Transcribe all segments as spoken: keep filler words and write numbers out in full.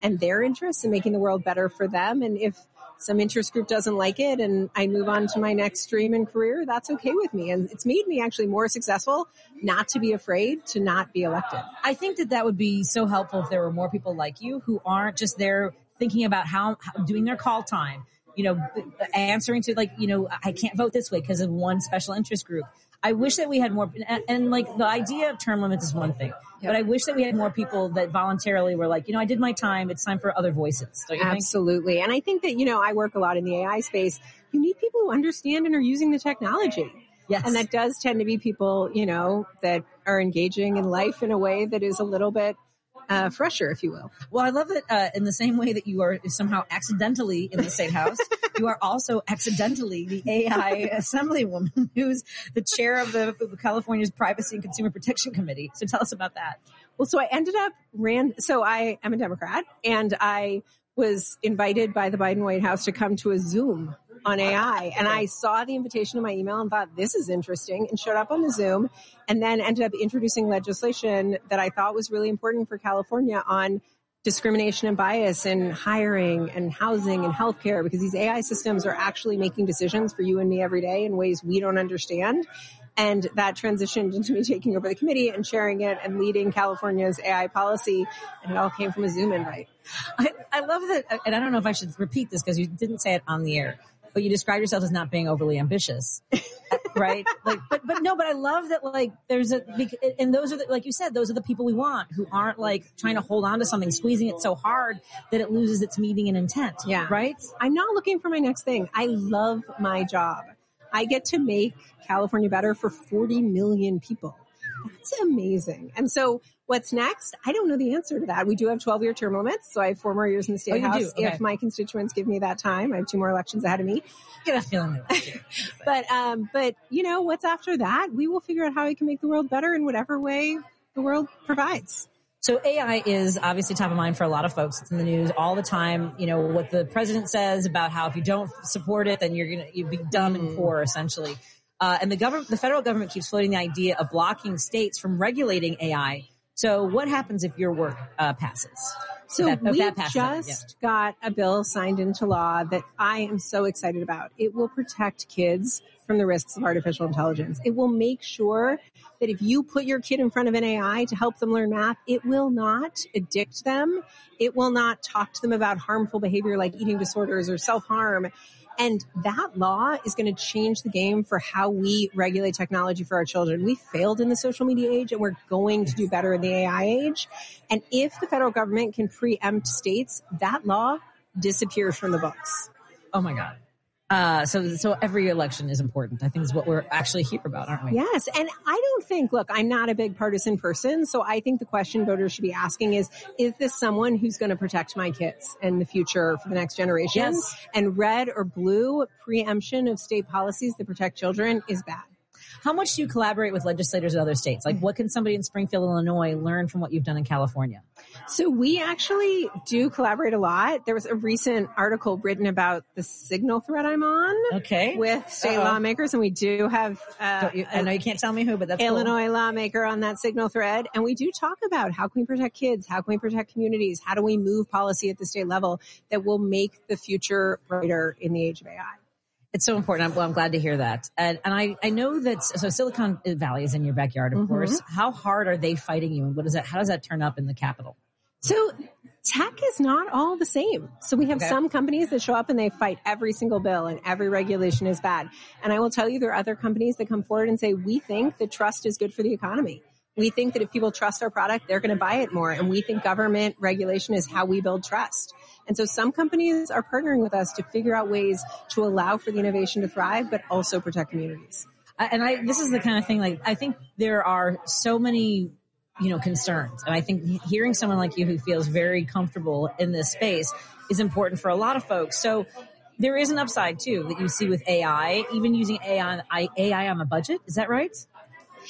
and their interests and making the world better for them. And if some interest group doesn't like it and I move on to my next dream and career, that's okay with me. And it's made me actually more successful not to be afraid to not be elected. I think that that would be so helpful if there were more people like you who aren't just there thinking about how, how doing their call time, you know, answering to like, you know, I can't vote this way because of one special interest group. I wish that we had more, and, and like the idea of term limits is one thing, yep. but I wish that we had more people that voluntarily were like, you know, I did my time. It's time for other voices. Don't you Absolutely. think? And I think that, you know, I work a lot in the A I space. You need people who understand and are using the technology. Yes. And that does tend to be people, you know, that are engaging in life in a way that is a little bit Uh, fresher, if you will. Well, I love that uh, in the same way that you are somehow accidentally in the State House, you are also accidentally the A I assemblywoman who's the chair of the of California's Privacy and Consumer Protection Committee. So tell us about that. Well, so I ended up ran. So I am a Democrat, and I was invited by the Biden White House to come to a Zoom on A I. And I saw the invitation in my email and thought, this is interesting, and showed up on the Zoom, and then ended up introducing legislation that I thought was really important for California on discrimination and bias in hiring and housing and healthcare, because these A I systems are actually making decisions for you and me every day in ways we don't understand. And that transitioned into me taking over the committee and chairing it and leading California's A I policy. And it all came from a Zoom invite. I, I love that. And I don't know if I should repeat this because you didn't say it on the air, but you describe yourself as not being overly ambitious, right? Like, but, but no, but I love that, like, there's a, and those are the, like you said, those are the people we want who aren't like trying to hold on to something, squeezing it so hard that it loses its meaning and intent. Yeah. Right? I'm not looking for my next thing. I love my job. I get to make California better for forty million people. That's amazing. And so what's next? I don't know the answer to that. We do have twelve-year term limits, so I have four more years in the State oh, you House. Do? Okay. If my constituents give me that time, I have two more elections ahead of me. I get a feeling that they do. but, um, but, you know, what's after that? We will figure out how we can make the world better in whatever way the world provides. So A I is obviously top of mind for a lot of folks. It's in the news all the time. You know, what the president says about how if you don't support it, then you're going to you'd be dumb and poor, essentially. Uh, and the government, the federal government keeps floating the idea of blocking states from regulating A I. So what happens if your work uh, passes? So that, we that passes, just yeah. got a bill signed into law that I am so excited about. It will protect kids from the risks of artificial intelligence. It will make sure that if you put your kid in front of an A I to help them learn math, it will not addict them. It will not talk to them about harmful behavior like eating disorders or self-harm. And that law is going to change the game for how we regulate technology for our children. We failed in the social media age, and we're going to do better in the A I age. And if the federal government can preempt states, that law disappears from the books. Oh, my God. Uh, so, so every election is important. I think is what we're actually here about, aren't we? Yes. And I don't think, look, I'm not a big partisan person. So I think the question voters should be asking is, is this someone who's going to protect my kids and the future for the next generation? Yes. And red or blue preemption of state policies that protect children is bad. How much do you collaborate with legislators in other states? Like, what can somebody in Springfield, Illinois learn from what you've done in California? So we actually do collaborate a lot. There was a recent article written about the signal thread I'm on okay. with state Uh-oh. lawmakers, and we do have uh, you, I know you can't tell me who, but that's Illinois cool. lawmaker on that signal thread. And we do talk about how can we protect kids? How can we protect communities? How do we move policy at the state level that will make the future brighter in the age of A I? It's so important. I'm, well, I'm glad to hear that. And, and I, I know that, so Silicon Valley is in your backyard, of mm-hmm. course. How hard are they fighting you? And what is that, how does that turn up in the Capitol? So tech is not all the same. So we have okay. some companies that show up and they fight every single bill and every regulation is bad. And I will tell you, there are other companies that come forward and say, we think that trust is good for the economy. We think that if people trust our product, they're going to buy it more. And we think government regulation is how we build trust. And so some companies are partnering with us to figure out ways to allow for the innovation to thrive, but also protect communities. And I, this is the kind of thing, like, I think there are so many, you know, concerns. And I think hearing someone like you who feels very comfortable in this space is important for a lot of folks. So there is an upside too that you see with A I, even using A I, A I on a budget. Is that right?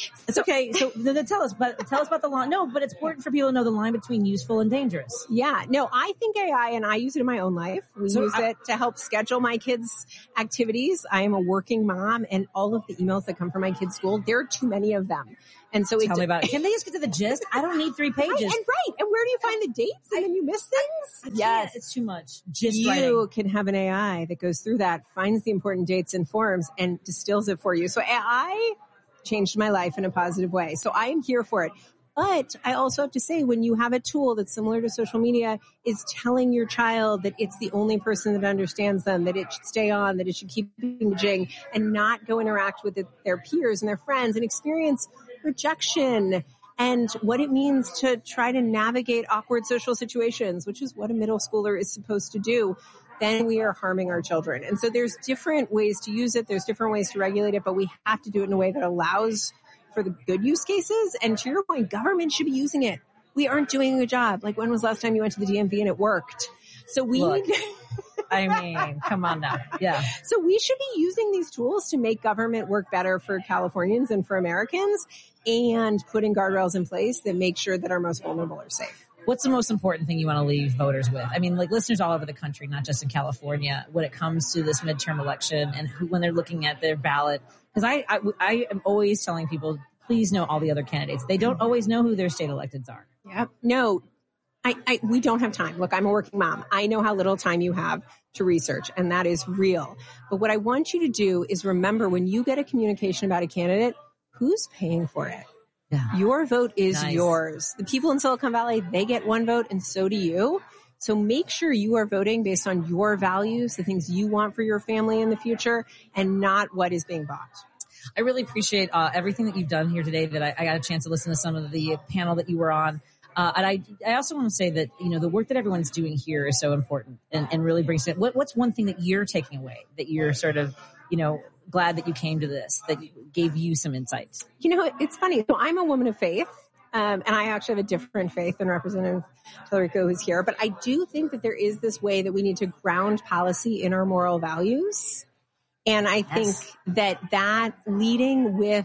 It's okay. So then then tell us, but tell us about the line. No, but it's important for people to know the line between useful and dangerous. Yeah, no, I think A I, and I use it in my own life. We So use I- it to help schedule my kids' activities. I am a working mom, and all of the emails that come from my kids' school, there are too many of them. And so Tell it, me about it. Can they just get to the gist? I don't need three pages. Right, and right, and where do you find the dates? And then you miss things. Yes, it's too much. Just you writing. can have an A I that goes through that, finds the important dates and forms, and distills it for you. So A I changed my life in a positive way. So I am here for it. But I also have to say, when you have a tool that's similar to social media, is telling your child that it's the only person that understands them, that it should stay on, that it should keep engaging, and not go interact with it, their peers and their friends and experience rejection and what it means to try to navigate awkward social situations, which is what a middle schooler is supposed to do, then we are harming our children. And so there's different ways to use it. There's different ways to regulate it, but we have to do it in a way that allows for the good use cases. And to your point, government should be using it. We aren't doing a good job. Like, when was the last time you went to the D M V and it worked? So we Look, need... I mean, come on now. Yeah. So we should be using these tools to make government work better for Californians and for Americans, and putting guardrails in place that make sure that our most vulnerable are safe. What's the most important thing you want to leave voters with? I mean, like, listeners all over the country, not just in California, when it comes to this midterm election and who, when they're looking at their ballot. Because I, I, I am always telling people, please know all the other candidates. They don't always know who their state electeds are. Yep. No, I, I, we don't have time. Look, I'm a working mom. I know how little time you have to research, and that is real. But what I want you to do is remember, when you get a communication about a candidate, who's paying for it? Yeah. Your vote is Nice. yours. The people in Silicon Valley, they get one vote, and so do you. So make sure you are voting based on your values, the things you want for your family in the future, and not what is being bought. I really appreciate uh, everything that you've done here today, that I, I got a chance to listen to some of the panel that you were on. Uh, and I, I also want to say that, you know, the work that everyone's doing here is so important, and, and really brings it. What, what's one thing that you're taking away, that you're sort of, you know, glad that you came to this, that gave you some insights? You know, it's funny. So I'm a woman of faith, um, and I actually have a different faith than Representative Tallarico, who's here. But I do think that there is this way that we need to ground policy in our moral values. And I think Yes. that that leading with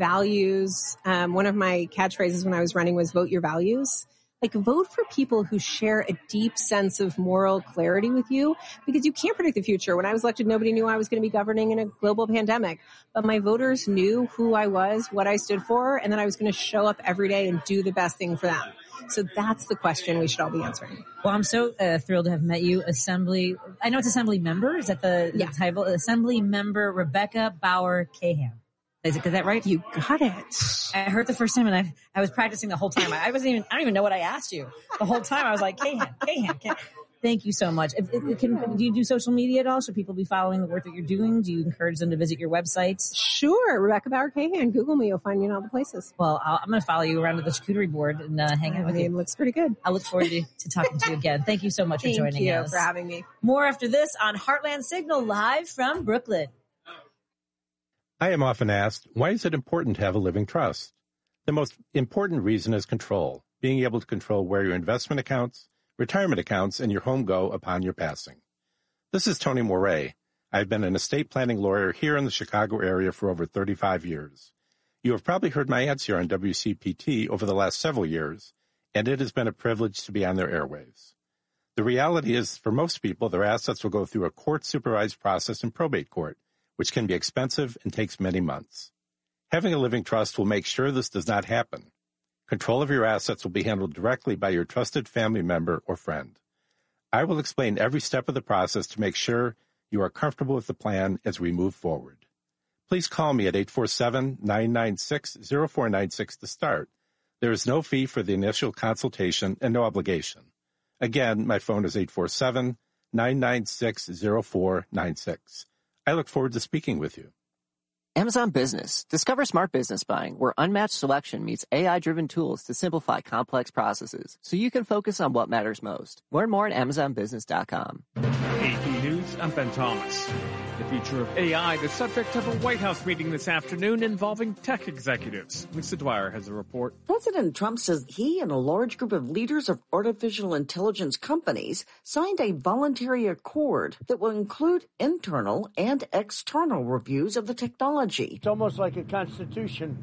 values, um, one of my catchphrases when I was running was vote your values. Like, vote for people who share a deep sense of moral clarity with you, because you can't predict the future. When I was elected, nobody knew I was going to be governing in a global pandemic, but my voters knew who I was, what I stood for, and that I was going to show up every day and do the best thing for them. So that's the question we should all be answering. Well, I'm so uh, thrilled to have met you, Assembly. I know it's Assembly Member. Is that the, Yeah. the title? Assembly Member Rebecca Bauer Cahan. Is, it, is that right? You got it. I heard the first time, and I I was practicing the whole time. I, I wasn't even. I don't even know what I asked you the whole time. I was like, Cahan, Cahan, Cahan. Thank you so much. If, if, can, do you do social media at all? Should people be following the work that you're doing? Do you encourage them to visit your websites? Sure. Rebecca Bauer Cahan. Google me. You'll find me in all the places. Well, I'll, I'm going to follow you around to the charcuterie board and uh, hang out I with mean, you. looks pretty good. I look forward to, to talking to you again. Thank you so much Thank for joining you us. for having me. More after this on Heartland Signal, live from Brooklyn. I am often asked, why is it important to have a living trust? The most important reason is control, being able to control where your investment accounts, retirement accounts, and your home go upon your passing. This is Tony Moret. I've been an estate planning lawyer here in the Chicago area for over thirty-five years. You have probably heard my ads here on W C P T over the last several years, and it has been a privilege to be on their airwaves. The reality is, for most people, their assets will go through a court-supervised process in probate court, which can be expensive and takes many months. Having a living trust will make sure this does not happen. Control of your assets will be handled directly by your trusted family member or friend. I will explain every step of the process to make sure you are comfortable with the plan as we move forward. Please call me at eight four seven, nine nine six, zero four nine six to start. There is no fee for the initial consultation and no obligation. Again, my phone is eight four seven, nine nine six, zero four nine six. I look forward to speaking with you. Amazon Business. Discover smart business buying, where unmatched selection meets A I-driven tools to simplify complex processes, so you can focus on what matters most. Learn more at amazon business dot com. A P News, I'm Ben Thomas. The future of A I, the subject of a White House meeting this afternoon involving tech executives. Lisa Dwyer has a report. President Trump says he and a large group of leaders of artificial intelligence companies signed a voluntary accord that will include internal and external reviews of the technology. It's almost like a constitution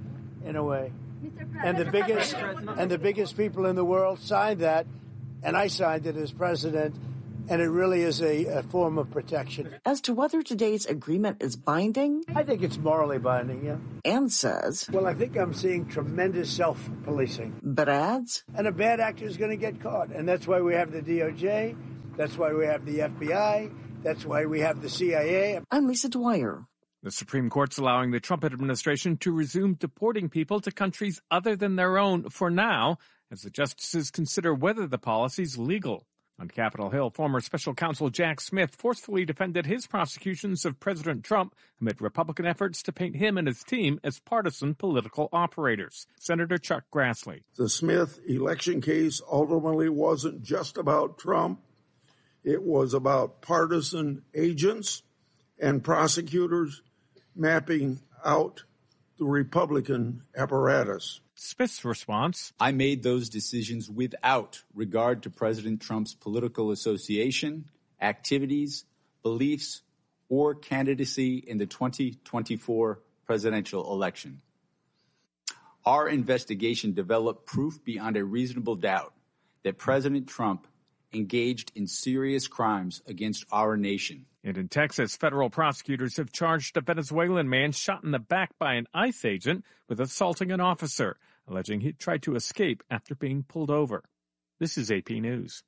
in a way. And the biggest and the biggest people in the world signed that, and I signed it as president, and it really is a, a form of protection. As to whether today's agreement is binding, I think it's morally binding, yeah. and says, Well, I think I'm seeing tremendous self-policing. but adds, And a bad actor is going to get caught, and that's why we have the D O J, that's why we have the F B I, that's why we have the C I A. I'm Lisa Dwyer. The Supreme Court's allowing the Trump administration to resume deporting people to countries other than their own for now, as the justices consider whether the policy's legal. On Capitol Hill, former special counsel Jack Smith forcefully defended his prosecutions of President Trump amid Republican efforts to paint him and his team as partisan political operators. Senator Chuck Grassley. The Smith election case ultimately wasn't just about Trump. It was about partisan agents and prosecutors mapping out the Republican apparatus. Smith's response: I made those decisions without regard to President Trump's political association, activities, beliefs, or candidacy in the twenty twenty-four presidential election. Our investigation developed proof beyond a reasonable doubt that President Trump engaged in serious crimes against our nation. And in Texas, federal prosecutors have charged a Venezuelan man shot in the back by an ICE agent with assaulting an officer, alleging he tried to escape after being pulled over. This is A P News.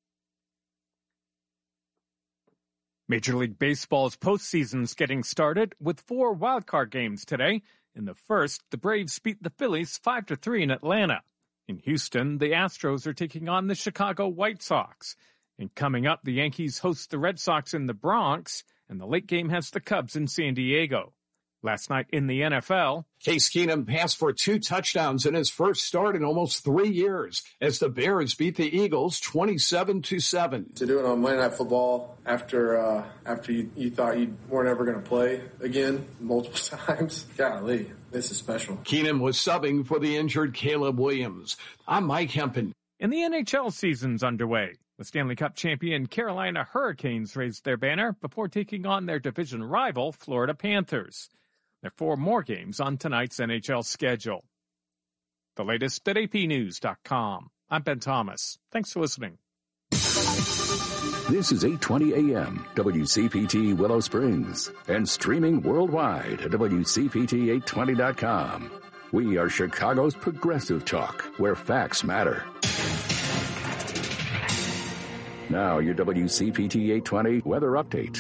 Major League Baseball's postseason's getting started with four wildcard games today. In the first, the Braves beat the Phillies five to three in Atlanta. In Houston, the Astros are taking on the Chicago White Sox. And coming up, the Yankees host the Red Sox in the Bronx, and the late game has the Cubs in San Diego. Last night in the N F L, Case Keenum passed for two touchdowns in his first start in almost three years as the Bears beat the Eagles twenty-seven to seven. To do it on Monday Night Football after uh, after you, you thought you weren't ever going to play again multiple times, golly, this is special. Keenum was subbing for the injured Caleb Williams. I'm Mike Hempen. And the N H L season's underway. The Stanley Cup champion Carolina Hurricanes raised their banner before taking on their division rival, Florida Panthers. There are four more games on tonight's N H L schedule. The latest at A P news dot com. I'm Ben Thomas. Thanks for listening. This is eight twenty A M, W C P T Willow Springs, and streaming worldwide at W C P T eight twenty dot com. We are Chicago's progressive talk, where facts matter. Now, your W C P T eight twenty weather update.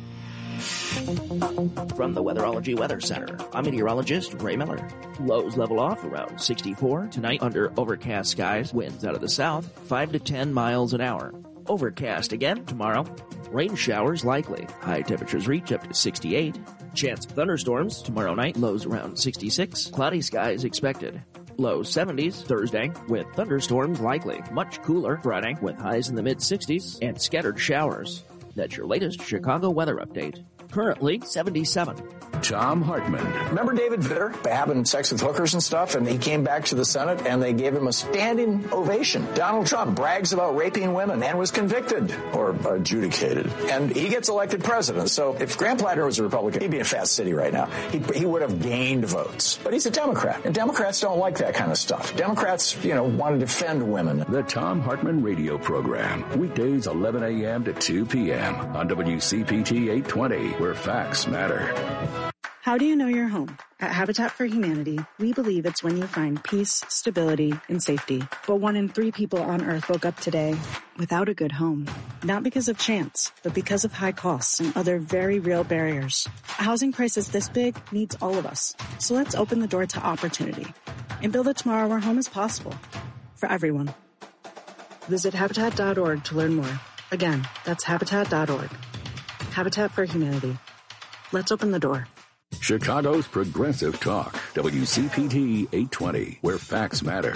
From the Weatherology Weather Center, I'm meteorologist Ray Miller. Lows level off around sixty-four. Tonight under overcast skies, winds out of the south, five to ten miles an hour. Overcast again tomorrow. Rain showers likely. High temperatures reach up to sixty-eight. Chance of thunderstorms tomorrow night, lows around sixty-six. Cloudy skies expected. Low seventies Thursday with thunderstorms likely. Much cooler Friday with highs in the mid sixties and scattered showers. That's your latest Chicago weather update. Currently seventy-seven. Tom Hartman. Remember David Vitter having sex with hookers and stuff, and he came back to the Senate and they gave him a standing ovation. Donald Trump brags about raping women and was convicted or adjudicated, and he gets elected president. So if Grant Platter was a Republican, he'd be in Fast City right now. He, he would have gained votes. But he's a Democrat, and Democrats don't like that kind of stuff. Democrats, you know, want to defend women. The Tom Hartman radio program, weekdays eleven A M to two P M on W C P T eight twenty, where facts matter. How do you know your home? At Habitat for Humanity, we believe it's when you find peace, stability, and safety. But one in three people on Earth woke up today without a good home. Not because of chance, but because of high costs and other very real barriers. A housing crisis this big needs all of us. So let's open the door to opportunity and build a tomorrow where home is possible for everyone. Visit Habitat dot org to learn more. Again, that's Habitat dot org. Habitat for Humanity. Let's open the door. Chicago's progressive talk, W C P T eight twenty, where facts matter.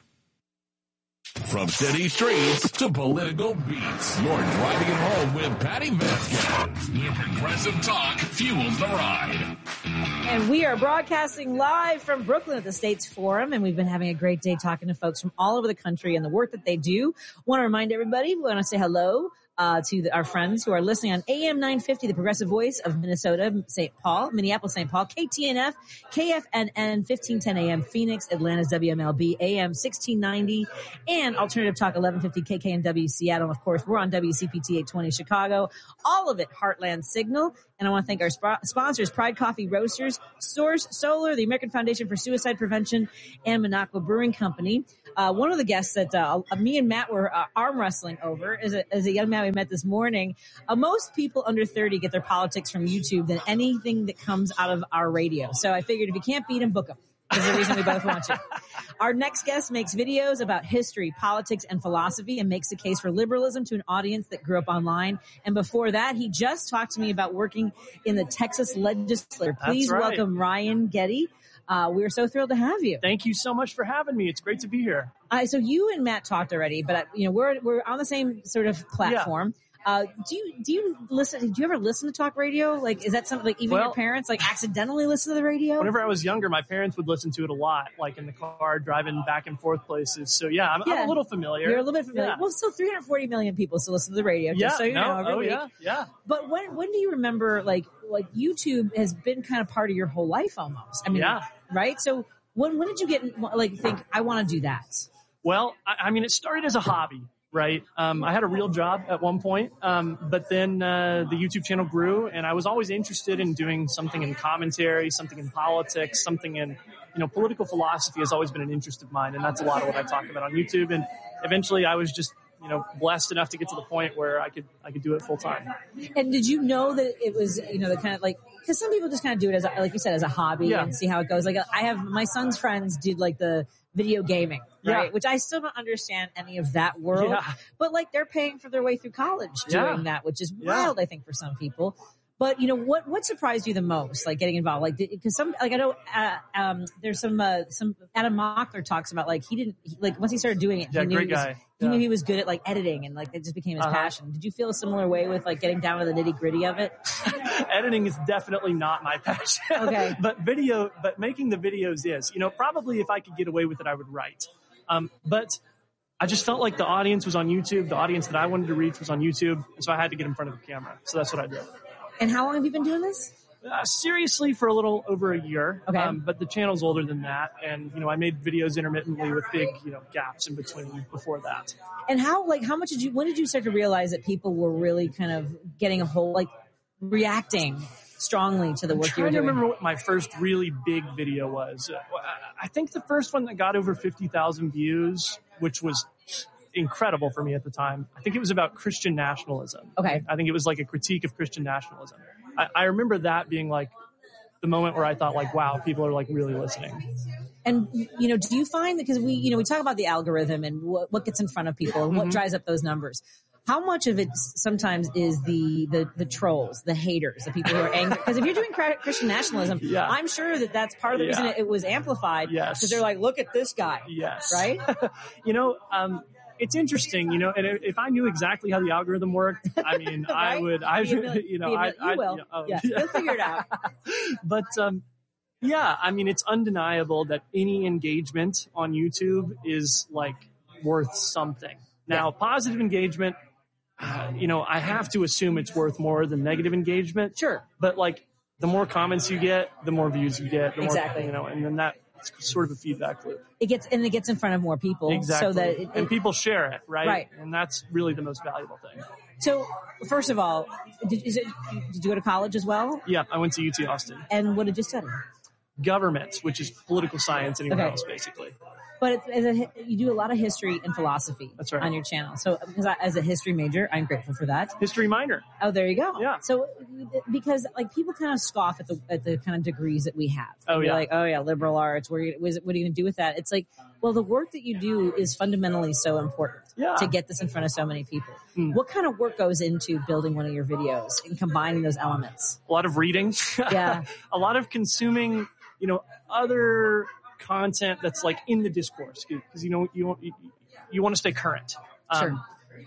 From city streets to political beats, you're driving it home with Patty Vasquez. Your progressive talk fuels the ride. And we are broadcasting live from Brooklyn at the States Forum, and we've been having a great day talking to folks from all over the country and the work that they do. Want to remind everybody, we want to say hello uh, to the, our friends who are listening on A M nine fifty, the Progressive Voice of Minnesota, Saint Paul, Minneapolis, Saint Paul, K T N F, K F N N, fifteen ten A M, Phoenix, Atlanta's W M L B, A M sixteen ninety, and Alternative Talk eleven fifty K K N W Seattle. And of course, we're on W C P T eight twenty Chicago, all of it Heartland Signal. And I want to thank our sp- sponsors, Pride Coffee Roasters, Source Solar, the American Foundation for Suicide Prevention, and Minocqua Brewing Company. Uh, one of the guests that uh, me and Matt were uh, arm wrestling over is a, is a young man we met this morning. Uh, most people under thirty get their politics from YouTube than anything that comes out of our radio. So I figured if you can't beat him, book him. Is the reason we both want you. Our next guest makes videos about history, politics, and philosophy and makes the case for liberalism to an audience that grew up online. And before that, he just talked to me about working in the Texas legislature. Please right. welcome Ryan Getty. Uh, we're so thrilled to have you. Thank you so much for having me. It's great to be here. Uh, so you and Matt talked already, but uh, you know we're we're on the same sort of platform. Yeah. Uh, do you do you listen? Do you ever listen to talk radio? Like, is that something like even well, your parents like accidentally listen to the radio? Whenever I was younger, my parents would listen to it a lot, like in the car, driving back and forth places. So yeah, I'm, yeah. I'm a little familiar. You're a little bit familiar. Yeah. Well, still three hundred forty million people still listen to the radio. Yeah, just so you no, know, every oh week. yeah, yeah. But when when do you remember like like YouTube has been kind of part of your whole life almost? I mean, yeah. right? So when when did you get like think I want to do that? Well, I, I mean, it started as a hobby. Right. Um, I had a real job at one point, um, but then uh, the YouTube channel grew, and I was always interested in doing something in commentary, something in politics, something in, you know, political philosophy has always been an interest of mine, and that's a lot of what I talk about on YouTube. And eventually, I was just, you know, blessed enough to get to the point where I could I could do it full time. And did you know that it was, you know, the kind of like, because some people just kind of do it as, a, like you said, as a hobby yeah. and see how it goes. Like I have my son's friends did like the video gaming, right? Yeah. Which I still don't understand any of that world, yeah. but like they're paying for their way through college doing yeah. that, which is yeah. wild, I think, for some people. But you know what? What surprised you the most, like getting involved? Like because some, like I know, uh, um, there's some, uh, some Adam Mockler talks about like he didn't he, like once he started doing it, yeah, he knew great he, was, guy. he yeah. knew he was good at like editing, and like it just became his uh-huh. passion. Did you feel a similar way with like getting down to the nitty gritty of it? Editing is definitely not my passion. Okay, but video, but making the videos is. You know, probably if I could get away with it, I would write. Um, but I just felt like the audience was on YouTube. The audience that I wanted to reach was on YouTube. So I had to get in front of the camera. So that's what I did. And how long have you been doing this? Uh, seriously, for a little over a year. Okay. Um, but the channel's older than that. And, you know, I made videos intermittently with big, you know, gaps in between before that. And how, like, how much did you, when did you start to realize that people were really kind of getting a whole, like, reacting strongly to the work you were doing? I'm trying to remember what my first really big video was. Uh, I think the first one that got over fifty thousand views, which was incredible for me at the time. I think it was about Christian nationalism. Okay. I think it was like a critique of Christian nationalism. I, I remember that being like the moment where I thought like, wow, people are like really listening. And, you know, do you find, because we, you know, we talk about the algorithm and what, what gets in front of people and what mm-hmm. drives up those numbers. How much of it sometimes is the, the, the trolls, the haters, the people who are angry? Because if you're doing Christian nationalism, yeah. I'm sure that that's part of the yeah. reason it was amplified. Yes. Because they're like, look at this guy. Yes. Right? you know, um, it's interesting, you know, and if I knew exactly how the algorithm worked, I mean, right? I would, I, you know, I, you I, will. You know, oh, yeah. You'll figure it out. But, um, yeah, I mean, it's undeniable that any engagement on YouTube is like worth something. Now, yeah. positive engagement, uh, you know, I have to assume it's worth more than negative engagement. Sure. But like the more comments you get, the more views you get. The exactly. More, you know, and then that, it's sort of a feedback loop. It gets, and it gets in front of more people. Exactly. So that it, and it, people share it, right? Right. And that's really the most valuable thing. So, first of all, did, is it, did you go to college as well? Yeah, I went to U T Austin. And what did you study? Government, which is political science anywhere okay. else, basically. But it's, as a, you do a lot of history and philosophy That's right. on your channel. So, because I, as a history major, I'm grateful for that. History minor. Oh, there you go. Yeah. So, because like people kind of scoff at the at the kind of degrees that we have. Oh You're yeah. Like, oh yeah, liberal arts. What are you, what are you going to do with that? It's like, well, the work that you do is fundamentally so important yeah. to get this in front of so many people. Mm. What kind of work goes into building one of your videos and combining those elements? A lot of reading. Yeah. A lot of consuming, you know, other content that's like in the discourse, because you know you want you, you want to stay current. Um, sure.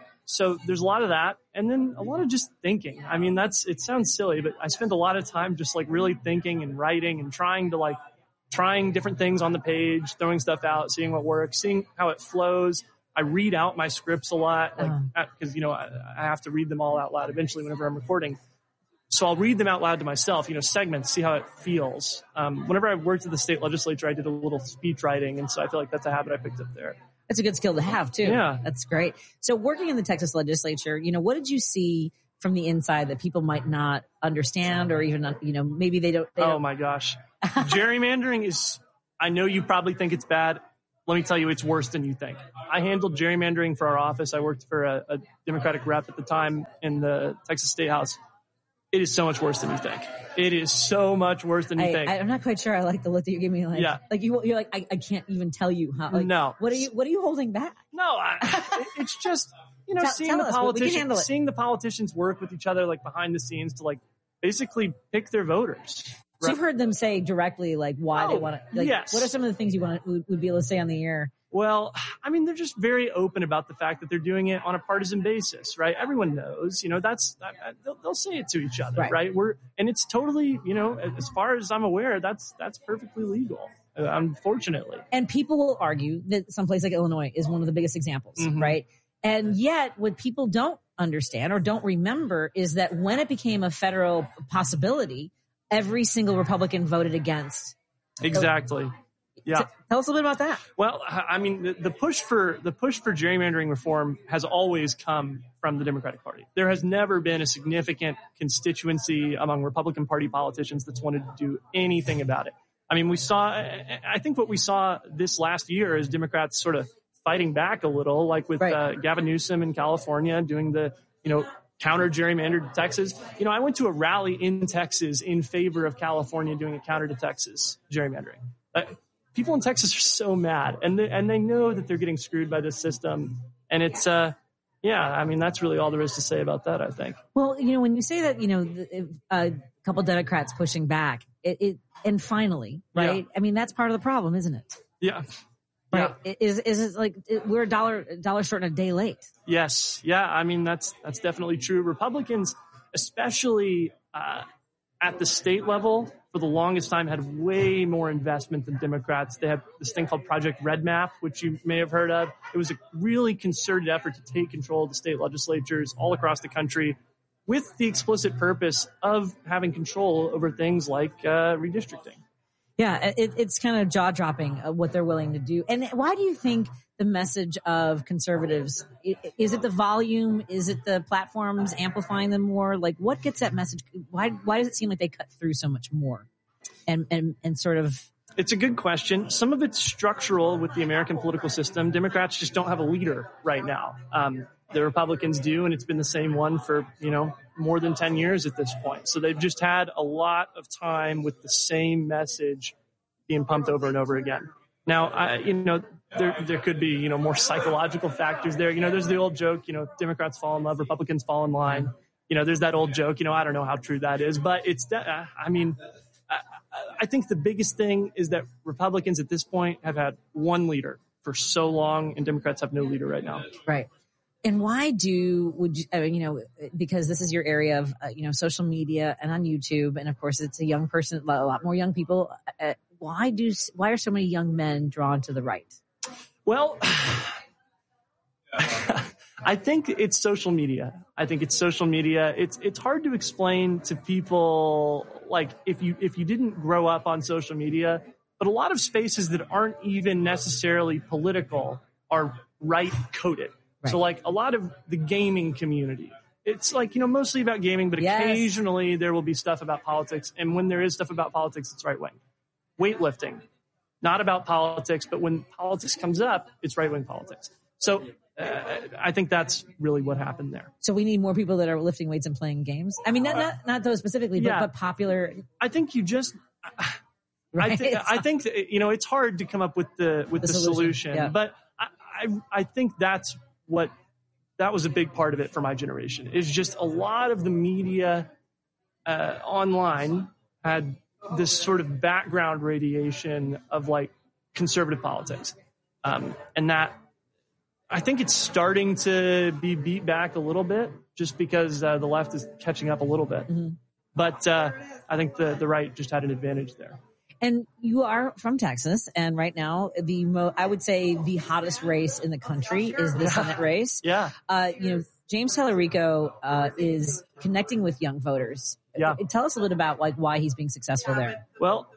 So there's a lot of that, and then a lot of just thinking. I mean, that's it sounds silly, but I spend a lot of time just like really thinking and writing and trying to like trying different things on the page, throwing stuff out, seeing what works, seeing how it flows. I read out my scripts a lot, like because you know I, I have to read them all out loud eventually whenever I'm recording. So I'll read them out loud to myself, you know, segments, see how it feels. Um, whenever I worked at the state legislature, I did a little speech writing, and so I feel like that's a habit I picked up there. That's a good skill to have too. Yeah, that's great. So working in the Texas legislature, you know, what did you see from the inside that people might not understand, or even, you know, maybe they don't? They oh don't... my gosh, gerrymandering is. I know you probably think it's bad. Let me tell you, it's worse than you think. I handled gerrymandering for our office. I worked for a, a Democratic rep at the time in the Texas State House. It is so much worse than you think. It is so much worse than you I, think. I, I'm not quite sure I like the look that you give me. Like, yeah. like you, you're like, I, I can't even tell you how. Like, no. What are you, what are you holding back? No, I, it's just, you know, tell, seeing tell the us, politicians, seeing the politicians work with each other, like behind the scenes to like basically pick their voters. So right. You've heard them say directly, like, why oh, they want to, like, yes. What are some of the things you want to, would, would be able to say on the air? Well, I mean, they're just very open about the fact that they're doing it on a partisan basis, right? Everyone knows, you know, that's, they'll, they'll say it to each other, right. right? We're, and it's totally, you know, as far as I'm aware, that's, that's perfectly legal, uh, unfortunately. And people will argue that someplace like Illinois is one of the biggest examples, mm-hmm. right? And yet what people don't understand or don't remember is that when it became a federal possibility, every single Republican voted against. Exactly. Yeah. Tell us a little bit about that. Well, I mean, the, the push for the push for gerrymandering reform has always come from the Democratic Party. There has never been a significant constituency among Republican Party politicians that's wanted to do anything about it. I mean, we saw, I think what we saw this last year is Democrats sort of fighting back a little, like with right. uh, Gavin Newsom in California doing the, you know, counter gerrymandered Texas. You know, I went to a rally in Texas in favor of California doing a counter to Texas gerrymandering. Uh, people in Texas are so mad, and they, and they know that they're getting screwed by this system. And it's, uh, yeah, I mean, that's really all there is to say about that, I think. Well, you know, when you say that, you know, a couple Democrats pushing back, it, it and finally, right? Yeah. I mean, that's part of the problem, isn't it? Yeah. Right. Yeah. Is is it like we're a dollar dollar short and a day late? Yes. Yeah. I mean, that's that's definitely true. Republicans, especially uh, at the state level, for the longest time had way more investment than Democrats. They have this thing called Project Red Map, which you may have heard of. It was a really concerted effort to take control of the state legislatures all across the country with the explicit purpose of having control over things like uh, redistricting. Yeah, it, it's kind of jaw-dropping what they're willing to do. And why do you think the message of conservatives, is it the volume? Is it the platforms amplifying them more? Like, what gets that message? Why why does it seem like they cut through so much more? And and and sort of... It's a good question. Some of it's structural with the American political system. Democrats just don't have a leader right now. Um, the Republicans do, and it's been the same one for, you know, more than ten years at this point. So they've just had a lot of time with the same message being pumped over and over again. Now, I, you know, there there could be, you know, more psychological factors there. You know, there's the old joke, you know, Democrats fall in love, Republicans fall in line. You know, there's that old joke, you know, I don't know how true that is, but it's, uh, I mean, I, I think the biggest thing is that Republicans at this point have had one leader for so long, and Democrats have no leader right now. Right. And why do, would you, I mean, you know, because this is your area of, uh, you know, social media and on YouTube. And of course, it's a young person, a lot more young people. Uh, why do, why are so many young men drawn to the right? Well, I think it's social media. I think it's social media. It's, it's hard to explain to people, like, if you, if you didn't grow up on social media, but a lot of spaces that aren't even necessarily political are right coded. Right. So like a lot of the gaming community, it's like, you know, mostly about gaming, but yes. occasionally there will be stuff about politics. And when there is stuff about politics, it's right wing. Weightlifting, not about politics, but when politics comes up, it's right wing politics. So uh, I think that's really what happened there. So we need more people that are lifting weights and playing games. I mean, not not, not those specifically, but, yeah. but popular. I think you just, right? I, th- I think, that, you know, it's hard to come up with the, with the, the solution, solution yeah. but I, I, I think that's, what that was a big part of it for my generation is just a lot of the media uh, online had this sort of background radiation of like conservative politics. Um, and that I think it's starting to be beat back a little bit just because uh, the left is catching up a little bit. Mm-hmm. But uh, I think the, the right just had an advantage there. And you are from Texas, and right now, the mo- I would say the hottest race in the country is the Senate race. Yeah. Uh, you know, James Tallarico uh, is connecting with young voters. Yeah. Tell us a little about like why he's being successful there. Well,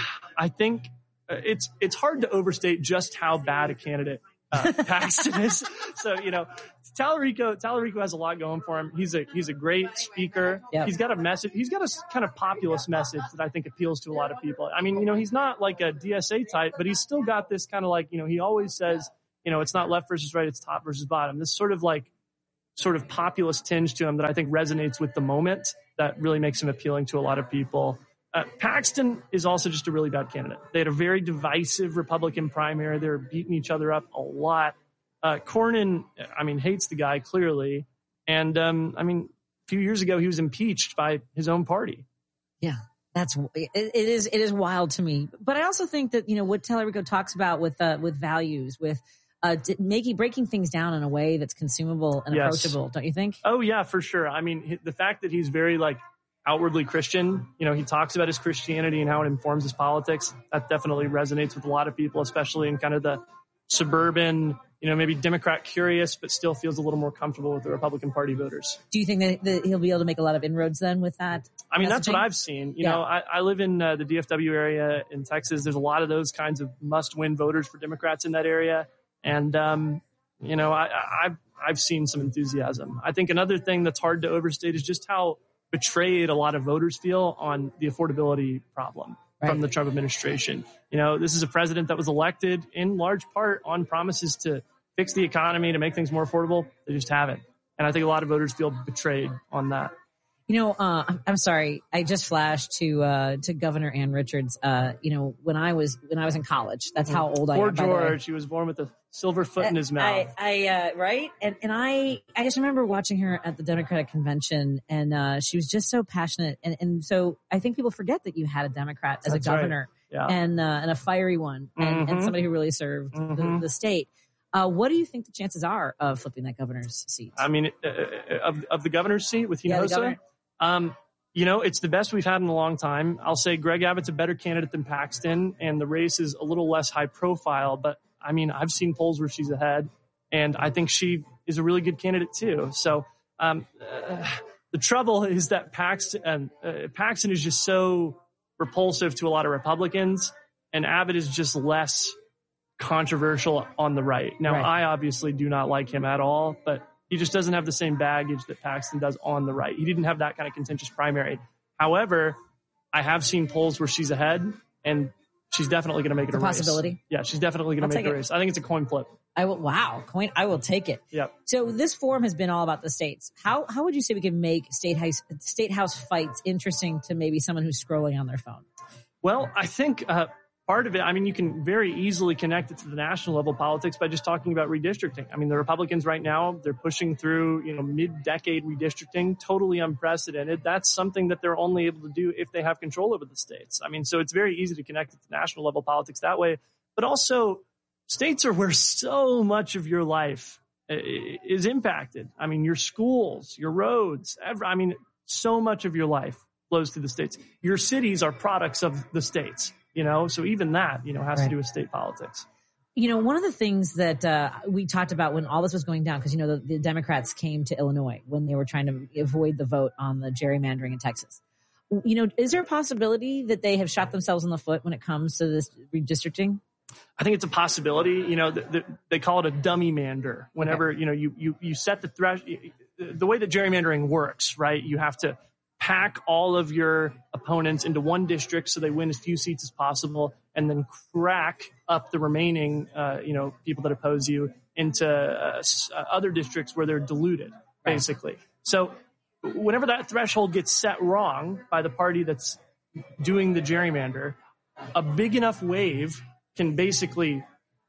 I think it's it's hard to overstate just how bad a candidate uh, Paxton is. So, you know, Tallarico, Tallarico has a lot going for him. He's a, he's a great speaker. Yep. He's got a message. He's got a kind of populist message that I think appeals to a lot of people. I mean, you know, he's not like a D S A type, but he's still got this kind of like, you know, he always says, you know, it's not left versus right, it's top versus bottom. This sort of like, sort of populist tinge to him that I think resonates with the moment that really makes him appealing to a lot of people. Uh, Paxton is also just a really bad candidate. They had a very divisive Republican primary. They were beating each other up a lot. Uh, Cornyn, I mean, hates the guy clearly. And, um, I mean, a few years ago, he was impeached by his own party. Yeah, that's, it, it is, it is wild to me. But I also think that, you know, what Tallarico talks about with, uh, with values, with, uh, making, breaking things down in a way that's consumable and Yes. approachable, don't you think? Oh, yeah, for sure. I mean, the fact that he's very, like, outwardly Christian, you know, he talks about his Christianity and how it informs his politics. That definitely resonates with a lot of people, especially in kind of the suburban, you know, maybe Democrat curious, but still feels a little more comfortable with the Republican Party voters. Do you think that, that he'll be able to make a lot of inroads then with that? I mean, messaging? that's what I've seen. You Yeah. know, I, I live in uh, the D F W area in Texas. There's a lot of those kinds of must-win voters for Democrats in that area. And, um, you know, I, I, I've, I've seen some enthusiasm. I think another thing that's hard to overstate is just how betrayed a lot of voters feel on the affordability problem Right. from the Trump administration. You know, this is a president that was elected in large part on promises to fix the economy, to make things more affordable. They just haven't. And I think a lot of voters feel betrayed on that. You know, uh, I'm- I'm sorry. I just flashed to, uh, to Governor Ann Richards. Uh, you know, when I was, when I was in college, that's how old I Poor am. by the way. George, he was born with a silver foot in his mouth. I, I uh, right. And, and I, I just remember watching her at the Democratic convention, and, uh, she was just so passionate. And, and so I think people forget that you had a Democrat as That's a right. governor Yeah. and, uh, and a fiery one and, and Mhm. somebody who really served Mhm. the, the state. Uh, what do you think the chances are of flipping that governor's seat? I mean, uh, uh, of, of the governor's seat with Yeah, the Hinojosa, governor. um, you know, it's the best we've had in a long time. I'll say Greg Abbott's a better candidate than Paxton, and the race is a little less high profile. But I mean, I've seen polls where she's ahead, and I think she is a really good candidate too. So um, uh, the trouble is that Paxton, uh, Paxton is just so repulsive to a lot of Republicans, and Abbott is just less controversial on the right. Now, Right. I obviously do not like him at all, but he just doesn't have the same baggage that Paxton does on the right. He didn't have that kind of contentious primary. However, I have seen polls where she's ahead, and she's definitely going to make it It's a a race. possibility. Yeah, she's definitely going I'll to make take the it. race. I think it's a coin flip. I will, wow, coin, I will take it. Yep. So this forum has been all about the states. How how would you say we can make state house state house fights interesting to maybe someone who's scrolling on their phone? Well, I think uh, part of it, I mean, you can very easily connect it to the national level politics by just talking about redistricting. I mean, the Republicans right now, they're pushing through, you know, mid-decade redistricting, totally unprecedented. That's something that they're only able to do if they have control over the states. I mean, so it's very easy to connect it to national level politics that way. But also, states are where so much of your life uh, is impacted. I mean, your schools, your roads, every, I mean, so much of your life flows through the states. Your cities are products of the states, you know, so even that, you know, has Right. to do with state politics. You know, one of the things that uh, we talked about when all this was going down, because, you know, the, the Democrats came to Illinois when they were trying to avoid the vote on the gerrymandering in Texas. You know, is there a possibility that they have shot themselves in the foot when it comes to this redistricting? I think it's a possibility. You know, the, the, they call it a dummy mander. Whenever, okay. you know, you, you, you set the thresh, the way that gerrymandering works, right? You have to pack all of your opponents into one district so they win as few seats as possible, and then crack up the remaining, uh, you know, people that oppose you into uh, other districts where they're diluted, basically. Right. So whenever that threshold gets set wrong by the party that's doing the gerrymander, a big enough wave can basically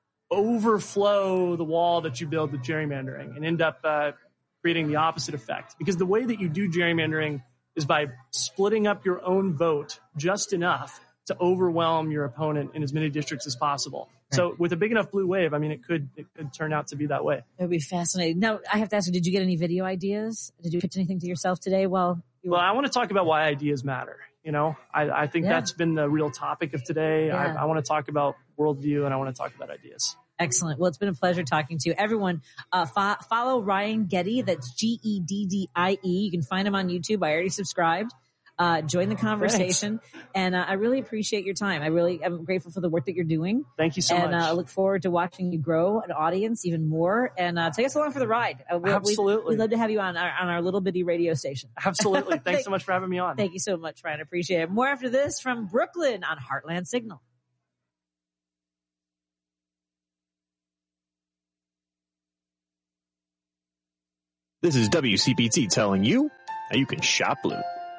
overflow the wall that you build with gerrymandering and end up uh, creating the opposite effect. Because the way that you do gerrymandering is by splitting up your own vote just enough to overwhelm your opponent in as many districts as possible. Right. So with a big enough blue wave, I mean, it could it could turn out to be that way. It would be fascinating. Now, I have to ask you, did you get any video ideas? Did you pitch anything to yourself today? Well, well, I want to talk about why ideas matter. You know, I, I think Yeah. that's been the real topic of today. Yeah. I, I want to talk about worldview and I want to talk about ideas. Excellent. Well, it's been a pleasure talking to you. Everyone, uh, fo- follow Ryan Geddy. That's G E D D I E. You can find him on YouTube. I already subscribed. Uh, join the conversation. Thanks. And uh, I really appreciate your time. I really am grateful for the work that you're doing. Thank you so and, much. And uh, I look forward to watching you grow an audience even more and uh, take us along for the ride. Uh, we, Absolutely. We'd love to have you on our, on our little bitty radio station. Absolutely. Thanks Thank, so much for having me on. Thank you so much, Ryan. I appreciate it. More after this from Brooklyn on Heartland Signal. This is W C P T telling you how you can shop blue.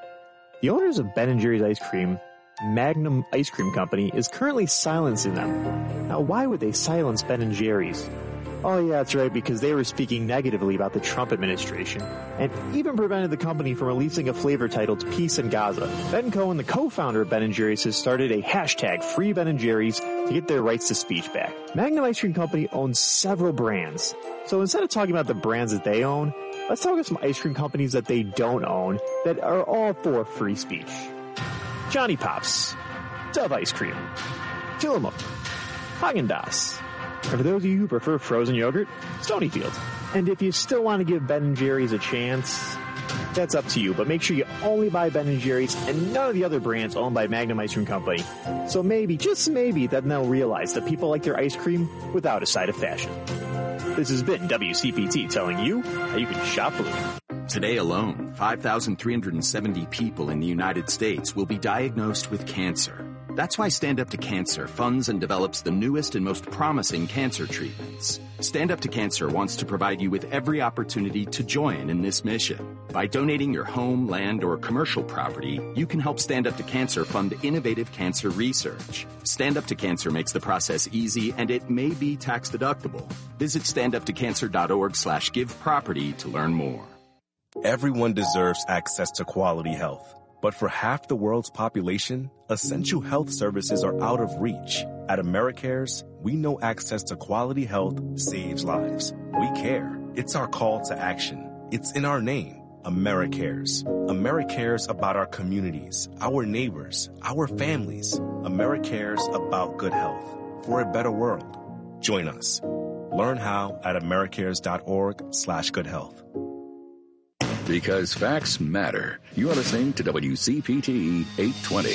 The owners of Ben and Jerry's Ice Cream, Magnum Ice Cream Company, is currently silencing them. Now, why would they silence Ben and Jerry's? Oh yeah, that's right, because they were speaking negatively about the Trump administration and even prevented the company from releasing a flavor titled Peace in Gaza. Ben Cohen, the co-founder of Ben and Jerry's, has started a hashtag Free Ben and Jerry's to get their rights to speech back. Magnum Ice Cream Company owns several brands. So instead of talking about the brands that they own, let's talk about some ice cream companies that they don't own that are all for free speech. Johnny Pops, Dove Ice Cream, Tillamook, Häagen-Dazs. And for those of you who prefer frozen yogurt, Stonyfield. And if you still want to give Ben and Jerry's a chance, that's up to you. But make sure you only buy Ben and Jerry's and none of the other brands owned by Magnum Ice Cream Company. So maybe, just maybe, then they'll realize that people like their ice cream without a side of fashion. This has been W C P T telling you how you can shop blue. Today alone, five thousand three hundred seventy people in the United States will be diagnosed with cancer. That's why Stand Up to Cancer funds and develops the newest and most promising cancer treatments. Stand Up to Cancer wants to provide you with every opportunity to join in this mission. By donating your home, land, or commercial property, you can help Stand Up to Cancer fund innovative cancer research. Stand Up to Cancer makes the process easy, and it may be tax deductible. Visit standuptocancer.org slash give property to learn more. Everyone deserves access to quality health. But for half the world's population, essential health services are out of reach. At AmeriCares, we know access to quality health saves lives. We care. It's our call to action. It's in our name, AmeriCares. AmeriCares about our communities, our neighbors, our families. AmeriCares about good health for a better world. Join us. Learn how at americares.org slash good health. Because facts matter. You are listening to W C P T eight twenty.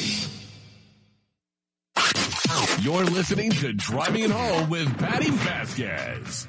You're listening to Driving It Home with Patty Vasquez.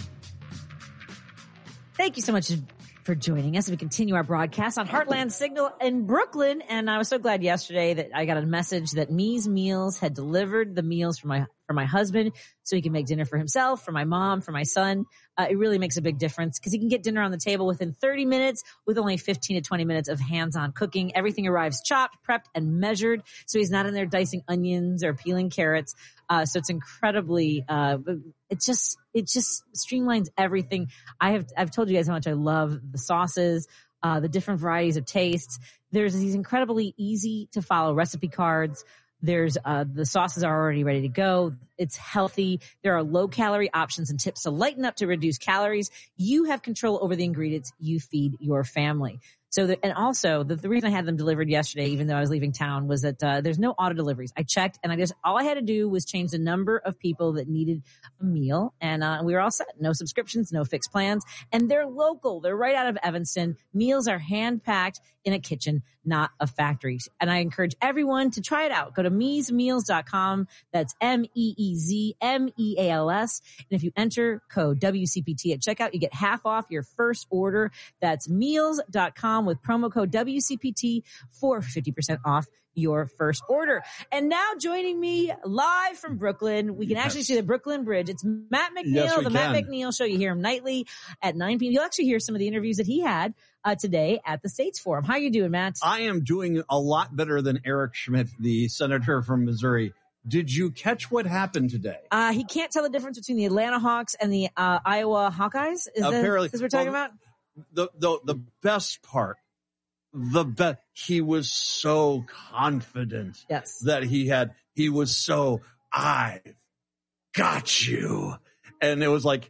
Thank you so much for joining us. We continue our broadcast on Heartland Signal in Brooklyn. And I was so glad yesterday that I got a message that Me's Meals had delivered the meals for my for my husband so he can make dinner for himself, for my mom, for my son. Uh, it really makes a big difference because he can get dinner on the table within thirty minutes with only fifteen to twenty minutes of hands-on cooking. Everything arrives chopped, prepped, and measured. So he's not in there dicing onions or peeling carrots. Uh, so it's incredibly, uh, it just, it just streamlines everything. I have, I've told you guys how much I love the sauces, uh, the different varieties of tastes. There's these incredibly easy to follow recipe cards. There's, uh, the sauces are already ready to go. It's healthy. There are low calorie options and tips to lighten up to reduce calories. You have control over the ingredients you feed your family. So, the, and also the, the reason I had them delivered yesterday, even though I was leaving town, was that uh, there's no auto deliveries. I checked, and I just all I had to do was change the number of people that needed a meal, and uh, we were all set. No subscriptions, no fixed plans, and they're local. They're right out of Evanston. Meals are hand packed in a kitchen, not a factory. And I encourage everyone to try it out. Go to mees meals dot com. That's M E E Z M E A L S. And if you enter code W C P T at checkout, you get half off your first order. That's meals dot com with promo code W C P T for fifty percent off your first order. And now joining me live from Brooklyn, we can actually yes. see the Brooklyn Bridge. It's Matt McNeil, yes, the can. Matt McNeil Show. You hear him nightly at nine p.m. You'll actually hear some of the interviews that he had uh, today at the States Forum. How are you doing, Matt? I am doing a lot better than Eric Schmidt, the senator from Missouri. Did you catch what happened today? Uh, he can't tell the difference between the Atlanta Hawks and the uh, Iowa Hawkeyes. Is Apparently, this what we're talking well, about? The, the, the best part, the best, he was so confident yes. that he had, he was so, I've got you. And it was like,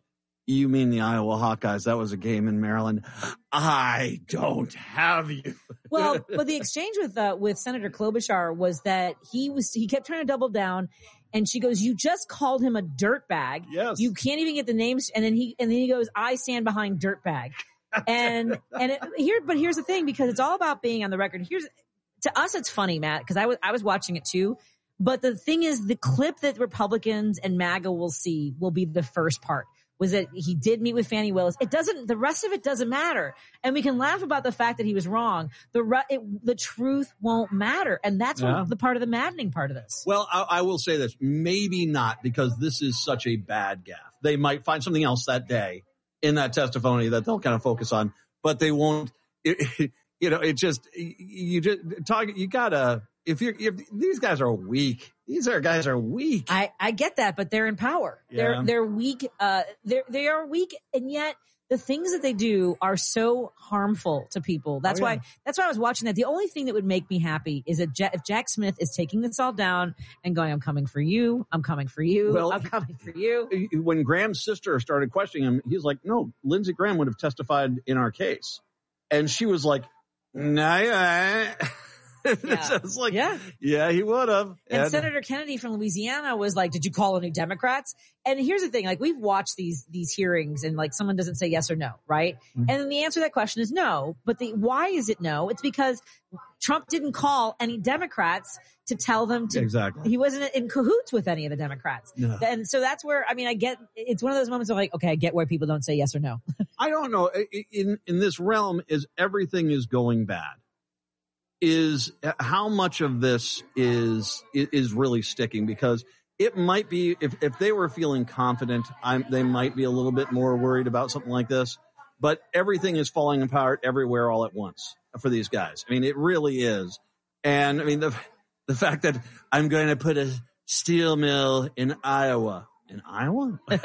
You mean the Iowa Hawkeyes? That was a game in Maryland. I don't have you. Well, but the exchange with uh, with Senator Klobuchar was that he was he kept trying to double down, and she goes, "You just called him a dirtbag. Yes. You can't even get the names." And then he and then he goes, "I stand behind dirtbag." And and it, here, but here's the thing, because it's all about being on the record. Here's to us, it's funny, Matt, because I was I was watching it too. But the thing is, the clip that Republicans and MAGA will see will be the first part. Was that he did meet with Fani Willis. It doesn't, the rest of it doesn't matter. And we can laugh about the fact that he was wrong. The re, it, the truth won't matter. And that's Yeah. what the part of the maddening part of this. Well, I, I will say this. Maybe not, because this is such a bad gaffe. They might find something else that day in that testimony that they'll kind of focus on, but they won't. It, you know, it just, you just talk, you gotta, if you're, if these guys are weak, these are guys are weak. I, I get that, but they're in power. Yeah. They're, they're weak. Uh, they're, they are weak. And yet the things that they do are so harmful to people. That's Oh, yeah. why, that's why I was watching that. The only thing that would make me happy is that Ja- if Jack Smith is taking this all down and going, I'm coming for you. I'm coming for you. Well, I'm coming for you. When Graham's sister started questioning him, he's like, no, Lindsey Graham would have testified in our case. And she was like, nah, yeah. So it's like, yeah, yeah, he would have. And, And- Senator Kennedy from Louisiana was like, did you call any Democrats? And here's the thing, like we've watched these, these hearings and like someone doesn't say yes or no, right? Mm-hmm. And then the answer to that question is no. But the, why is it no? It's because Trump didn't call any Democrats to tell them to, Exactly. he wasn't in cahoots with any of the Democrats. No. And so that's where, I mean, I get, it's one of those moments of like, okay, I get why people don't say yes or no. I don't know. In in this realm, is everything is going bad? Is how much of this is is really sticking? Because it might be, if if they were feeling confident, I'm, they might be a little bit more worried about something like this. But everything is falling apart everywhere all at once for these guys. I mean, it really is. And I mean, the the fact that I'm going to put a steel mill in Iowa. In Iowa? they've,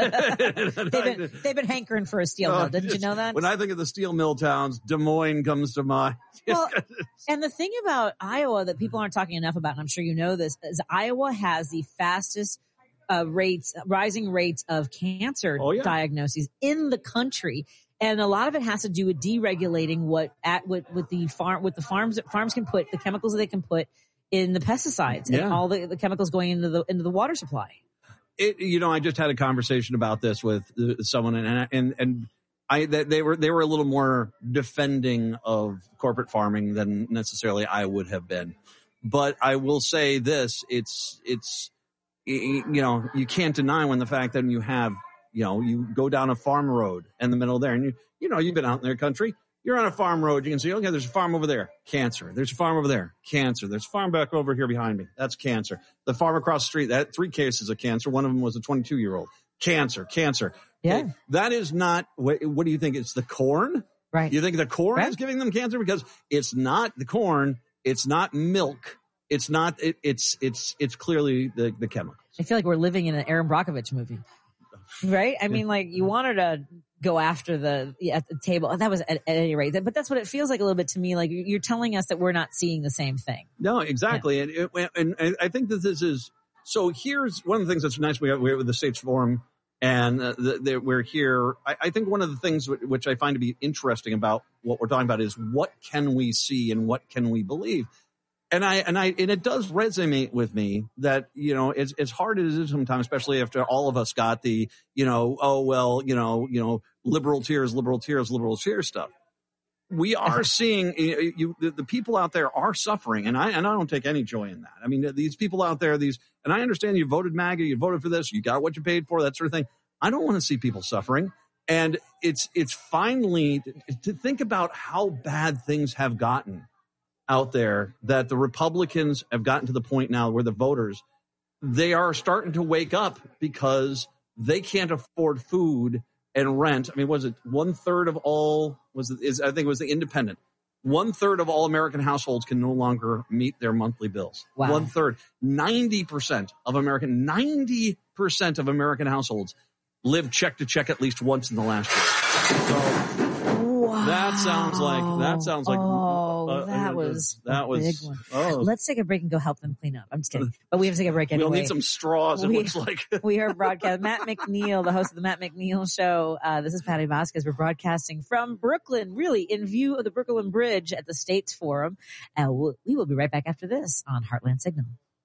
been, they've been hankering for a steel mill. Didn't you know that? When I think of the steel mill towns, Des Moines comes to mind. Well, and the thing about Iowa that people aren't talking enough about, and I'm sure you know this, is Iowa has the fastest uh, rates, rising rates of cancer Oh, yeah. diagnoses in the country. And a lot of it has to do with deregulating what at what with the farm with the farms farms can put, the chemicals that they can put in the pesticides Yeah. and all the, the chemicals going into the into the water supply. It, you know, I just had a conversation about this with uh, someone, and and and I that they were they were a little more defending of corporate farming than necessarily I would have been. But I will say this: it's it's you know, you can't deny when the fact that you have, you know, you go down a farm road in the middle there, and you you know, you've been out in their country. You're on a farm road. You can see, okay, there's a farm over there, cancer. There's a farm over there, cancer. There's a farm back over here behind me. That's cancer. The farm across the street, that three cases of cancer. One of them was a twenty-two year old. Cancer, cancer. Yeah. Okay, that is not, what, what do you think? It's the corn? Right. You think the corn Right. is giving them cancer? Because it's not the corn. It's not milk. It's not, it, it's, it's, it's clearly the, the chemical. I feel like we're living in an Aaron Brockovich movie, right? I mean, like you wanted to go after the at the table. That was at, at any rate, but that's what it feels like a little bit to me. Like you're telling us that we're not seeing the same thing. No, exactly. And, it, and and I think that this is, so here's one of the things that's nice we have, we have with the States Forum, and uh, the, the, we're here. I, I think one of the things w- which I find to be interesting about what we're talking about is what can we see and what can we believe? And I, and I, and it does resonate with me that, you know, it's, it's hard as it is sometimes, especially after all of us got the, you know, oh, well, you know, you know, liberal tears, liberal tears, liberal tears stuff. We are seeing you, you the, the people out there are suffering, and I, and I don't take any joy in that. I mean, these people out there, these, and I understand you voted MAGA, you voted for this, you got what you paid for, that sort of thing. I don't want to see people suffering. And it's, it's finally to think about how bad things have gotten out there, that the Republicans have gotten to the point now where the voters, they are starting to wake up because they can't afford food and rent. I mean, was it one third of all, was it, is, I think it was the Independent. One third of all American households can no longer meet their monthly bills. Wow. One third, ninety percent of American, ninety percent of American households live check to check at least once in the last year. So, Wow. That sounds like that sounds like oh, uh, that uh, was that a was big one. Oh. Let's take a break and go help them clean up. I'm just kidding, but we have to take a break anyway. We'll need some straws. It we, looks like we are broadcasting. Matt McNeil, the host of the Matt McNeil Show. Uh, this is Patty Vasquez. We're broadcasting from Brooklyn, really in view of the Brooklyn Bridge at the States Forum. Uh, we'll, we will be right back after this on Heartland Signal.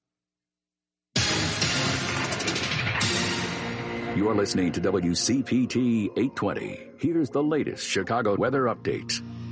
You're listening to W C P T eight twenty. Here's the latest Chicago weather update.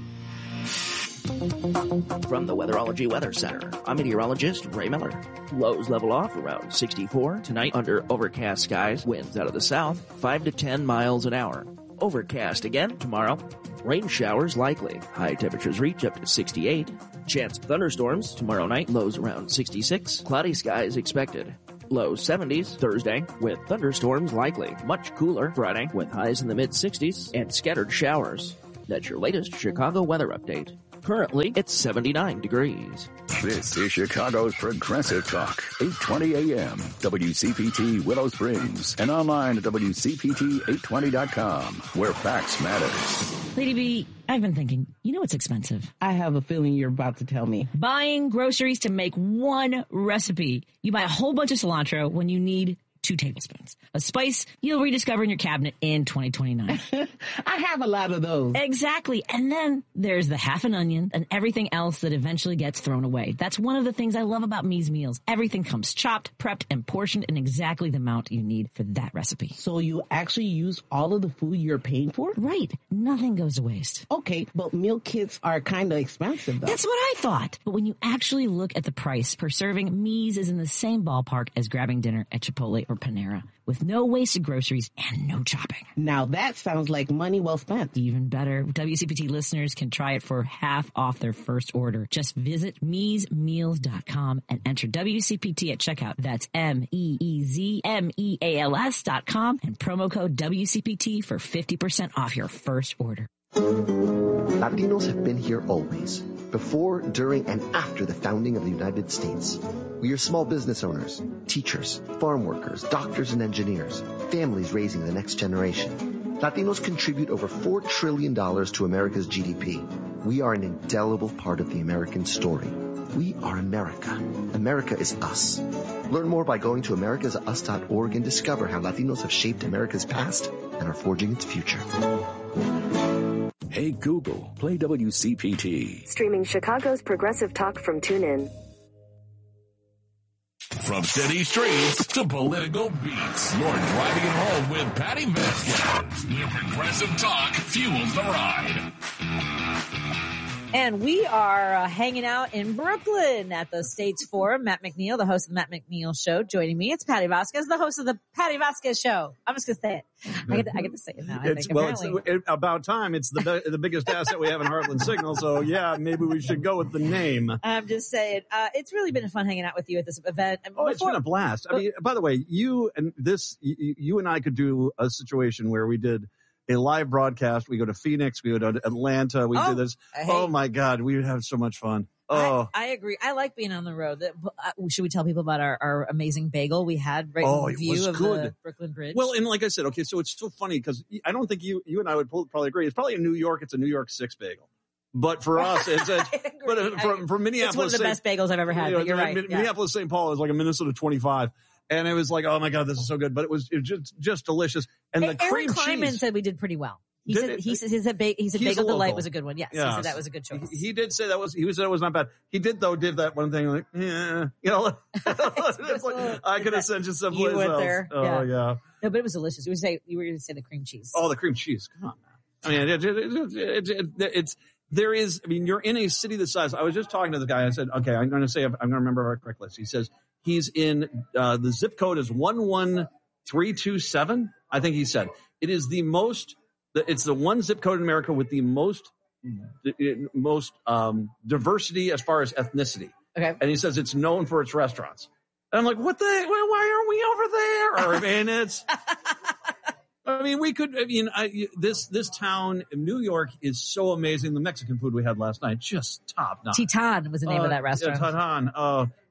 From the Weatherology Weather Center, I'm meteorologist Ray Miller. Lows level off around sixty-four. Tonight under overcast skies, winds out of the south, five to ten miles an hour. Overcast again tomorrow. Rain showers likely. High temperatures reach up to sixty-eight. Chance of thunderstorms tomorrow night, lows around sixty-six. Cloudy skies expected. Low seventies Thursday with thunderstorms likely. Much cooler Friday with highs in the mid sixties and scattered showers. That's your latest Chicago weather update. Currently, it's seventy-nine degrees. This is Chicago's Progressive Talk, eight twenty A M, W C P T Willow Springs, and online at W C P T eight twenty dot com, where facts matter. Lady B, I've been thinking, you know what's expensive? I have a feeling you're about to tell me. Buying groceries to make one recipe. You buy a whole bunch of cilantro when you need two tablespoons. A spice you'll rediscover in your cabinet in twenty twenty-nine. I have a lot of those. Exactly. And then there's the half an onion and everything else that eventually gets thrown away. That's one of the things I love about Me's Meals. Everything comes chopped, prepped, and portioned in exactly the amount you need for that recipe. So you actually use all of the food you're paying for? Right. Nothing goes to waste. Okay, but meal kits are kind of expensive, though. That's what I thought. But when you actually look at the price per serving, Me's is in the same ballpark as grabbing dinner at Chipotle or Panera, with no wasted groceries and no chopping. Now that sounds like money well spent. Even better, W C P T listeners can try it for half off their first order. Just visit mees meals dot com and enter W C P T at checkout. That's M E E Z M E A L S dot com and promo code W C P T for fifty percent off your first order. Latinos have been here always, before, during, and after the founding of the United States. We are small business owners, teachers, farm workers, doctors and engineers, families raising the next generation. Latinos contribute over four trillion dollars to America's G D P. We are an indelible part of the American story. We are America. America is us. Learn more by going to americas us dot org and discover how Latinos have shaped America's past and are forging its future. Hey Google, play W C P T. Streaming Chicago's Progressive Talk from TuneIn. From city streets to political beats, you're driving it home with Patty Vasquez. Where Progressive Talk fuels the ride. And we are uh, hanging out in Brooklyn at the States Forum. Matt McNeil, the host of the Matt McNeil Show, joining me. It's Patty Vasquez, the host of the Patty Vasquez Show. I'm just going to say it. I get, to, I get to say it now. I It's, think, well, it's apparently. it, about time. It's the the biggest asset we have in Heartland Signal. So, yeah, maybe we should go with the name. I'm just saying, uh, it's really been fun hanging out with you at this event. And Oh, it's before- been a blast. I mean, by the way, you and this, you, you and I could do a situation where we did a live broadcast. We go to Phoenix, we go to Atlanta, we Oh, do this. hey. Oh my God, we would have so much fun. Oh, I, I agree. I like being on the road. That, uh, should we tell people about our, our amazing bagel we had right Oh, in it view was of good. the Brooklyn Bridge? well, and like I said, okay, so it's so funny because I don't think you, you and I would probably agree. It's probably in New York. It's a New York six bagel. But for us, it's a, but uh, from, from Minneapolis. It's one of the Saint- best bagels I've ever had, you know, but you're right. Min- Yeah. Minneapolis, Saint Paul is like a Minnesota twenty-five. And it was like, oh my God, this is so good. But it was, it was just, just delicious. And the Eric cream Kleiman cheese. said we did pretty well. He Did said, it? he said, he said, ba- he said He's Bagel a Delight local. was a good one. Yes, he Yeah. said that was a good choice. He, he did say that was, he said it was not bad. He did though, did that one thing like, yeah, you know, it's like, I could have sent you someplace You went else. there. Oh Yeah. yeah. No, but it was delicious. You were say you were going to say the cream cheese. Oh, the cream cheese. Come on, man. I mean, it, it, it, it, it, it's, there is, I mean, you're in a city the size. I was just talking to the guy. I said, okay, I'm going to say, I'm going to remember our correct list. He says he's in, uh, the zip code is one one three two seven. I think he said it is the most, it's the one zip code in America with the most, most, um, diversity as far as ethnicity. Okay. And he says it's known for its restaurants. And I'm like, what the, why aren't we over there? Or, I mean, it's, I mean, we could, I mean, I, this, this town, New York is so amazing. The Mexican food we had last night, just top notch. Titan was the name Uh, of that restaurant. Yeah, Titan. Uh,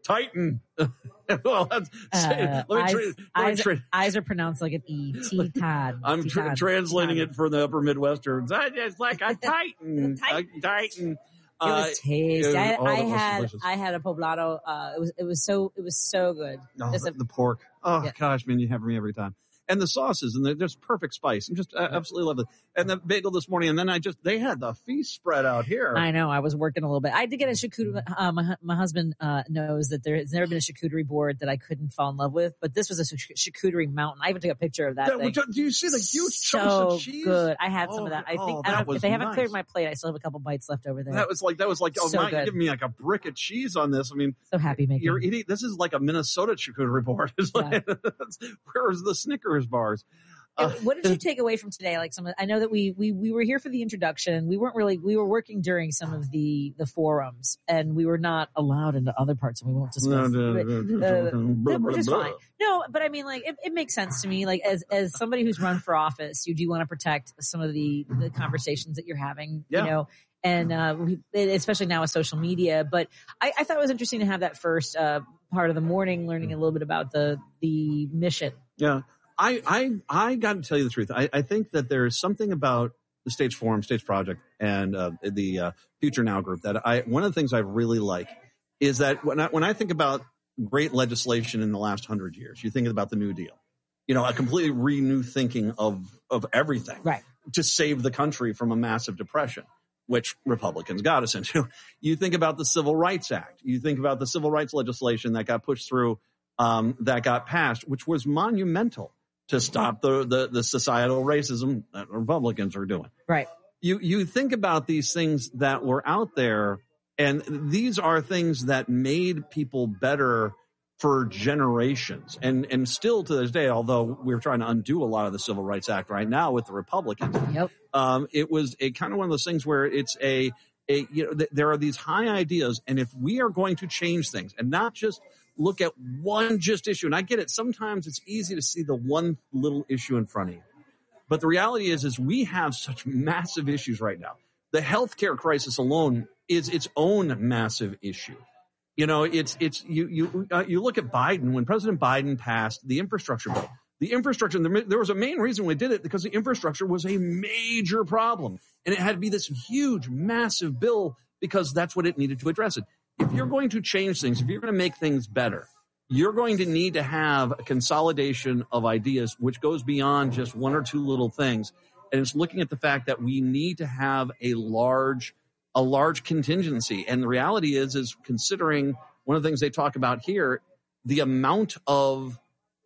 Titan. Well, that's, Uh, let me eyes, tra- let me eyes, tra- eyes are pronounced like an E. T-Tad. I'm tra- T-Tad. translating T-Tad. it for the upper Midwesterns. It's like a Titan. a Titan. It Uh, was tasty. it- I, oh, I that was had delicious. I had a poblano. Uh, it was it was so it was so good. Oh, Just the, a- the pork. Oh Yeah. gosh, man, you have me every time. And the sauces, and they're just perfect spice. I'm just uh, absolutely love it. And the bagel this morning, and then I just they had the feast spread out here. I know. I was working a little bit. I did get a charcuterie. Uh, my, my husband uh, knows that there has never been a charcuterie board that I couldn't fall in love with, but this was a ch- charcuterie mountain. I even took a picture of that. That- thing. do you see the huge so chunks of cheese? good. I had some Oh, of that. I oh, think I that don't, was if they haven't nice. cleared my plate, I still have a couple bites left over there. That was like that was like oh So my, you're good. giving me like a brick of cheese on this. I mean, so happy making. you're eating. This is like a Minnesota charcuterie board. It's like, where's the Snickers bars? Uh, What did you take away from today? Like some, of, I know that we we we were here for the introduction. We weren't really. We were working during some of the the forums, and we were not allowed into other parts, and we won't discuss. No, no, it, no, uh, blah, blah, which is blah. fine. No, but I mean, like it, it makes sense to me. Like as as somebody who's run for office, you do want to protect some of the the conversations that you're having. Yeah. You know. And uh, we, especially now with social media, but I, I thought it was interesting to have that first uh, part of the morning, learning a little bit about the the mission. Yeah. I, I, I got to tell you the truth. I, I think that there's something about the States Forum, States Project, and uh, the uh, Future Now group that I, one of the things I really like is that when I, when I think about great legislation in the last hundred years, you think about the New Deal, you know, a completely renew thinking of, of everything right. to save the country from a massive depression, which Republicans got us into. You think about the Civil Rights Act. You think about the civil rights legislation that got pushed through, um, that got passed, which was monumental to stop the, the, the societal racism that Republicans are doing. Right. You, you think about these things that were out there, and these are things that made people better for generations. And, and still to this day, although we're trying to undo a lot of the Civil Rights Act right now with the Republicans, yep. um, it was a kind of one of those things where it's a, a you know, th- there are these high ideas, and if we are going to change things and not just look at one just issue. And I get it. Sometimes it's easy to see the one little issue in front of you. But the reality is, is we have such massive issues right now. The healthcare crisis alone is its own massive issue. You know, it's, it's, you, you, uh, you look at Biden, when President Biden passed the infrastructure bill, the infrastructure, there was a main reason we did it because the infrastructure was a major problem. And it had to be this huge, massive bill because that's what it needed to address it. If you're going to change things, if you're going to make things better, you're going to need to have a consolidation of ideas, which goes beyond just one or two little things. And it's looking at the fact that we need to have a large, a large contingency. And the reality is, is considering one of the things they talk about here, the amount of,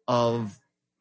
of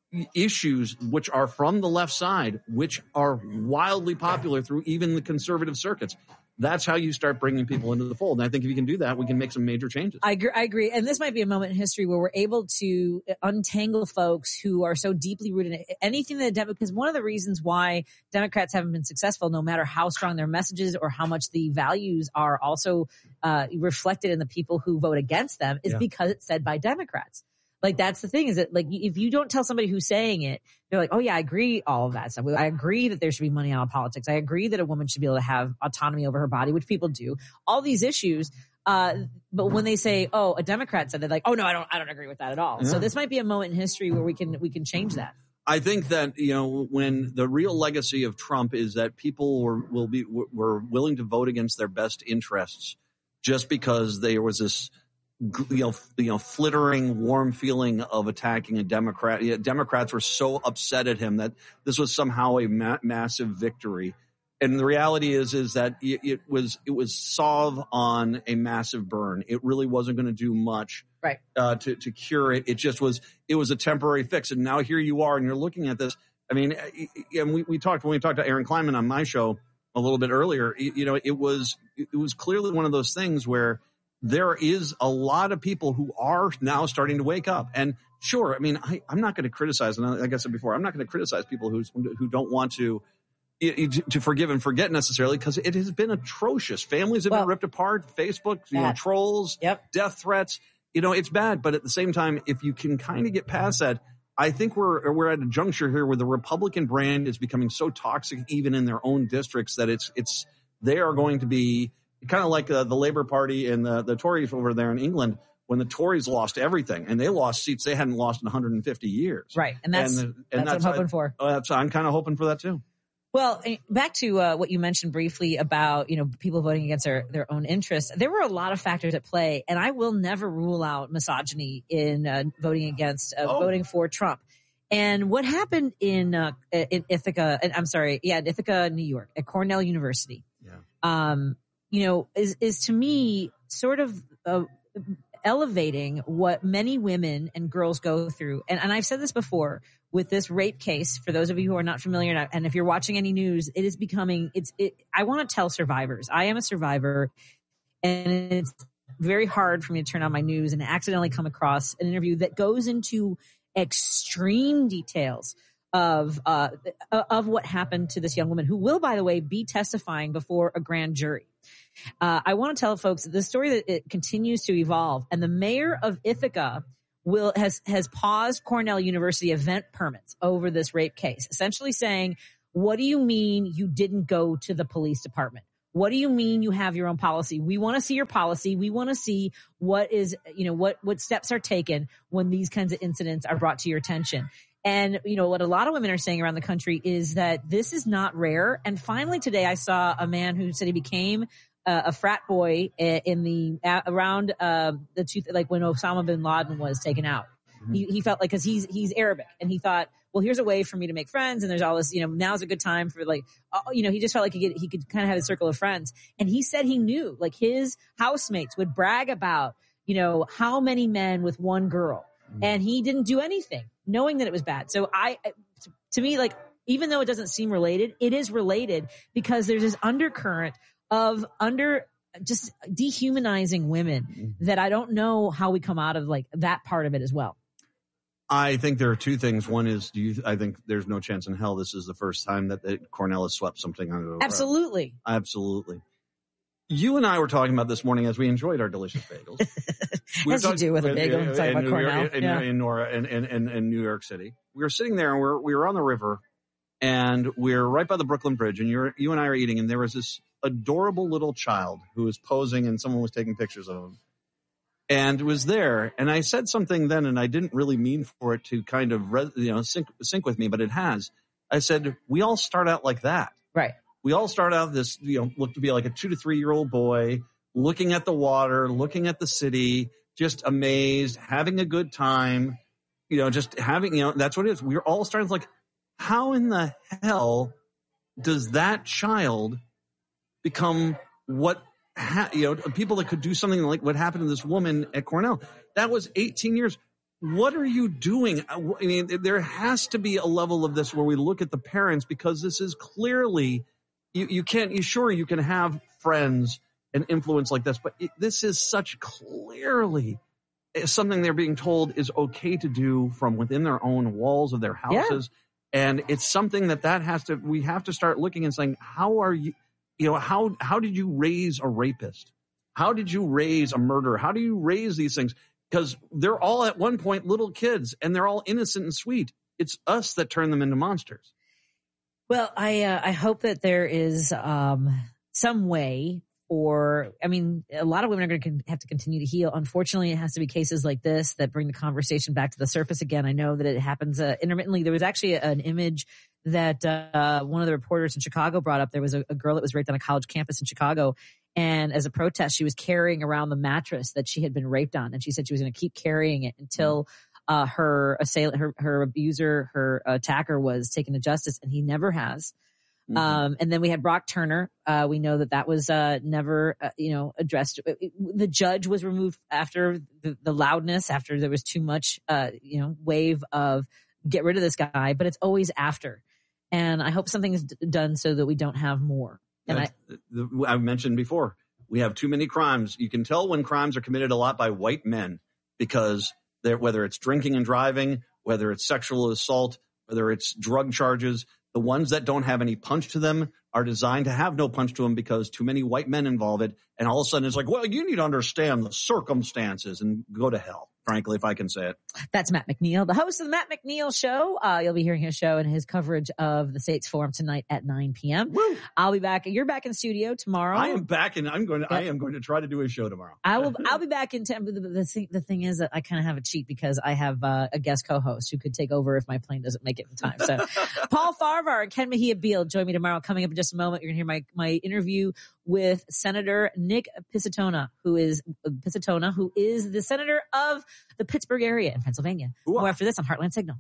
issues which are from the left side, which are wildly popular through even the conservative circuits. That's how you start bringing people into the fold. And I think if you can do that, we can make some major changes. I agree, I agree. And this might be a moment in history where we're able to untangle folks who are so deeply rooted in anything that, because one of the reasons why Democrats haven't been successful, no matter how strong their messages or how much the values are also uh, reflected in the people who vote against them, is Yeah. because it's said by Democrats. Like, that's the thing, is that, like, if you don't tell somebody who's saying it, they're like, oh yeah, I agree, all of that stuff. I agree that there should be money out of politics. I agree that a woman should be able to have autonomy over her body, which people do. All these issues. Uh, but when they say, oh, a Democrat said, they're like, oh no, I don't, I don't agree with that at all. Yeah. So this might be a moment in history where we can, we can change that. I think that, you know, when the real legacy of Trump is that people were, will be, were willing to vote against their best interests just because there was this, you know, you know, flittering, warm feeling of attacking a Democrat. Yeah, Democrats were so upset at him that this was somehow a ma- massive victory. And the reality is, is that it, it was, it was salve on a massive burn. It really wasn't going to do much, right, uh, to, to cure it. It just was, it was a temporary fix. And now here you are, and you're looking at this. I mean, and we, we talked, when we talked to Aaron Kleinman on my show a little bit earlier, you know, it was, it was clearly one of those things where there is a lot of people who are now starting to wake up. And sure, I mean, I, I'm not going to criticize, and like I said before, I'm not going to criticize people who, who don't want to, to forgive and forget necessarily, because it has been atrocious. Families have well, been ripped apart, Facebook, you know, trolls, yep. death threats. You know, it's bad. But at the same time, if you can kind of get past that, I think we're we're at a juncture here where the Republican brand is becoming so toxic, even in their own districts, that it's it's they are going to be kind of like uh, the Labour Party and the, the Tories over there in England, when the Tories lost everything, and they lost seats they hadn't lost in one hundred fifty years. Right, and that's and, and that's, that's what I'm hoping I, for. Uh, that's, I'm kind of hoping for that too. Well, back to uh, what you mentioned briefly about, you know, people voting against their, their own interests. There were a lot of factors at play, and I will never rule out misogyny in uh, voting against, uh, oh. voting for Trump. And what happened in uh, in Ithaca, I'm sorry, yeah, in Ithaca, New York, at Cornell University, yeah. um, you know, is, is to me sort of uh, elevating what many women and girls go through. And, and I've said this before. With this rape case, for those of you who are not familiar, and if you're watching any news, it is becoming, it's, it, I want to tell survivors, I am a survivor, and it's very hard for me to turn on my news and accidentally come across an interview that goes into extreme details of, uh, of what happened to this young woman, who will, by the way, be testifying before a grand jury. Uh, I want to tell folks the story that it continues to evolve, and the mayor of Ithaca will has has paused Cornell University event permits over this rape case, essentially saying, what do you mean you didn't go to the police department? What do you mean you have your own policy? We want to see your policy. We want to see what is, you know, what, what steps are taken when these kinds of incidents are brought to your attention. And, you know, what a lot of women are saying around the country is that this is not rare. And finally today I saw a man who said he became Uh, a frat boy in the uh, around uh, the two, like when Osama bin Laden was taken out. Mm-hmm. He, he felt like, because he's he's Arabic, and he thought, well, here's a way for me to make friends, and there's all this, you know, now's a good time for, like, uh, you know, he just felt like he could, he could kind of have a circle of friends. And he said he knew, like, his housemates would brag about, you know, how many men with one girl, mm-hmm. and he didn't do anything, knowing that it was bad. So I, to me, like, even though it doesn't seem related, it is related, because there's this undercurrent of under just dehumanizing women that I don't know how we come out of, like, that part of it as well. I think there are two things. One is, do you, I think there's no chance in hell this is the first time that the, Cornell has swept something under the rug. Absolutely. Absolutely. You and I were talking about this morning as we enjoyed our delicious bagels. We as talking, you do with a bagel, in, talking about New Cornell. York, in, yeah. in, Nora, in, in, in, in New York City. We were sitting there, and we're, we were on the river, and we're right by the Brooklyn Bridge, and you're, you and I are eating, and there was this adorable little child who was posing, and someone was taking pictures of him, and was there. And I said something then, and I didn't really mean for it to kind of, you know, sync, sync with me, but it has. I said, we all start out like that. Right. We all start out this, you know, look to be like a two to three year old boy, looking at the water, looking at the city, just amazed, having a good time, you know, just having, you know, that's what it is. We're all starting like, how in the hell does that child become what, ha- you know, people that could do something like what happened to this woman at Cornell? That was eighteen years. What are you doing? I mean, there has to be a level of this where we look at the parents, because this is clearly, you, you can't, you sure you can have friends and influence like this, but it, this is such clearly something they're being told is okay to do from within their own walls of their houses. Yeah. And it's something that that has to, we have to start looking and saying, how are you, you know, how, how did you raise a rapist? How did you raise a murderer? How do you raise these things? Because they're all at one point little kids, and they're all innocent and sweet. It's us that turn them into monsters. Well, I, uh, I hope that there is, um, some way for, I mean, a lot of women are going to have to continue to heal. Unfortunately, it has to be cases like this that bring the conversation back to the surface again. I know that it happens uh, intermittently. There was actually an image that uh, one of the reporters in Chicago brought up. There was a, a girl that was raped on a college campus in Chicago. And as a protest, she was carrying around the mattress that she had been raped on. And she said she was going to keep carrying it until uh, her assailant, her, her abuser, her attacker was taken to justice. And he never has. Mm-hmm. Um, and then we had Brock Turner. Uh, we know that that was, uh, never, uh, you know, addressed. The judge was removed after the, the loudness, after there was too much, uh, you know, wave of get rid of this guy, but it's always after. And I hope something is d- done so that we don't have more. And I, I mentioned before, we have too many crimes. You can tell when crimes are committed a lot by white men, because they're, whether it's drinking and driving, whether it's sexual assault, whether it's drug charges, the ones that don't have any punch to them are designed to have no punch to them, because too many white men involve it. And all of a sudden it's like, well, you need to understand the circumstances, and go to hell. frankly, if I can say it. That's Matt McNeil, the host of the Matt McNeil Show. Uh, you'll be hearing his show and his coverage of the States Forum tonight at nine p.m. Woo. I'll be back. You're back in studio tomorrow. I am back, and I'm going to. Yep. I am going to try to do a show tomorrow. I will. I'll be back in. Ten, the, the, thing, the thing is that I kind of have a cheat because I have uh, a guest co-host who could take over if my plane doesn't make it in time. So, Paul Farvar and Ken Mejia Beal join me tomorrow. Coming up in just a moment, you're going to hear my my interview with Senator Nick Pizzittone, who is Pizzittone, who is the senator of the Pittsburgh area in Pennsylvania. Ooh. More after this on Heartland Signal.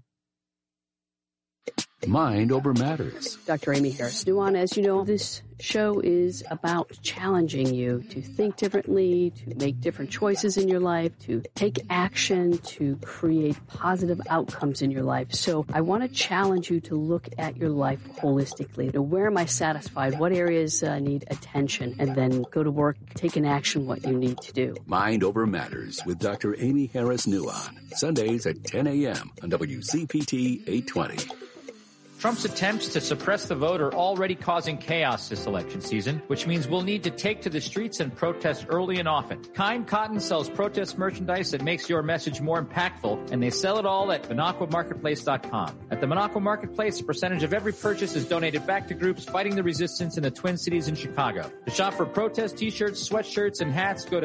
Mind Over Matters. Doctor Amy Harris Nuwan, as you know, this show is about challenging you to think differently, to make different choices in your life, to take action, to create positive outcomes in your life. So I want to challenge you to look at your life holistically. To where am I satisfied? What areas uh, need attention? And then go to work, take in action what you need to do. Mind Over Matters with Doctor Amy Harris Nuwan. Sundays at ten a.m. on W C P T eight twenty. Trump's attempts to suppress the vote are already causing chaos this election season, which means we'll need to take to the streets and protest early and often. Kime Cotton sells protest merchandise that makes your message more impactful, and they sell it all at Minocqua Marketplace dot com. At the Minocqua Marketplace, a percentage of every purchase is donated back to groups fighting the resistance in the Twin Cities and Chicago. To shop for protest t-shirts, sweatshirts, and hats, go to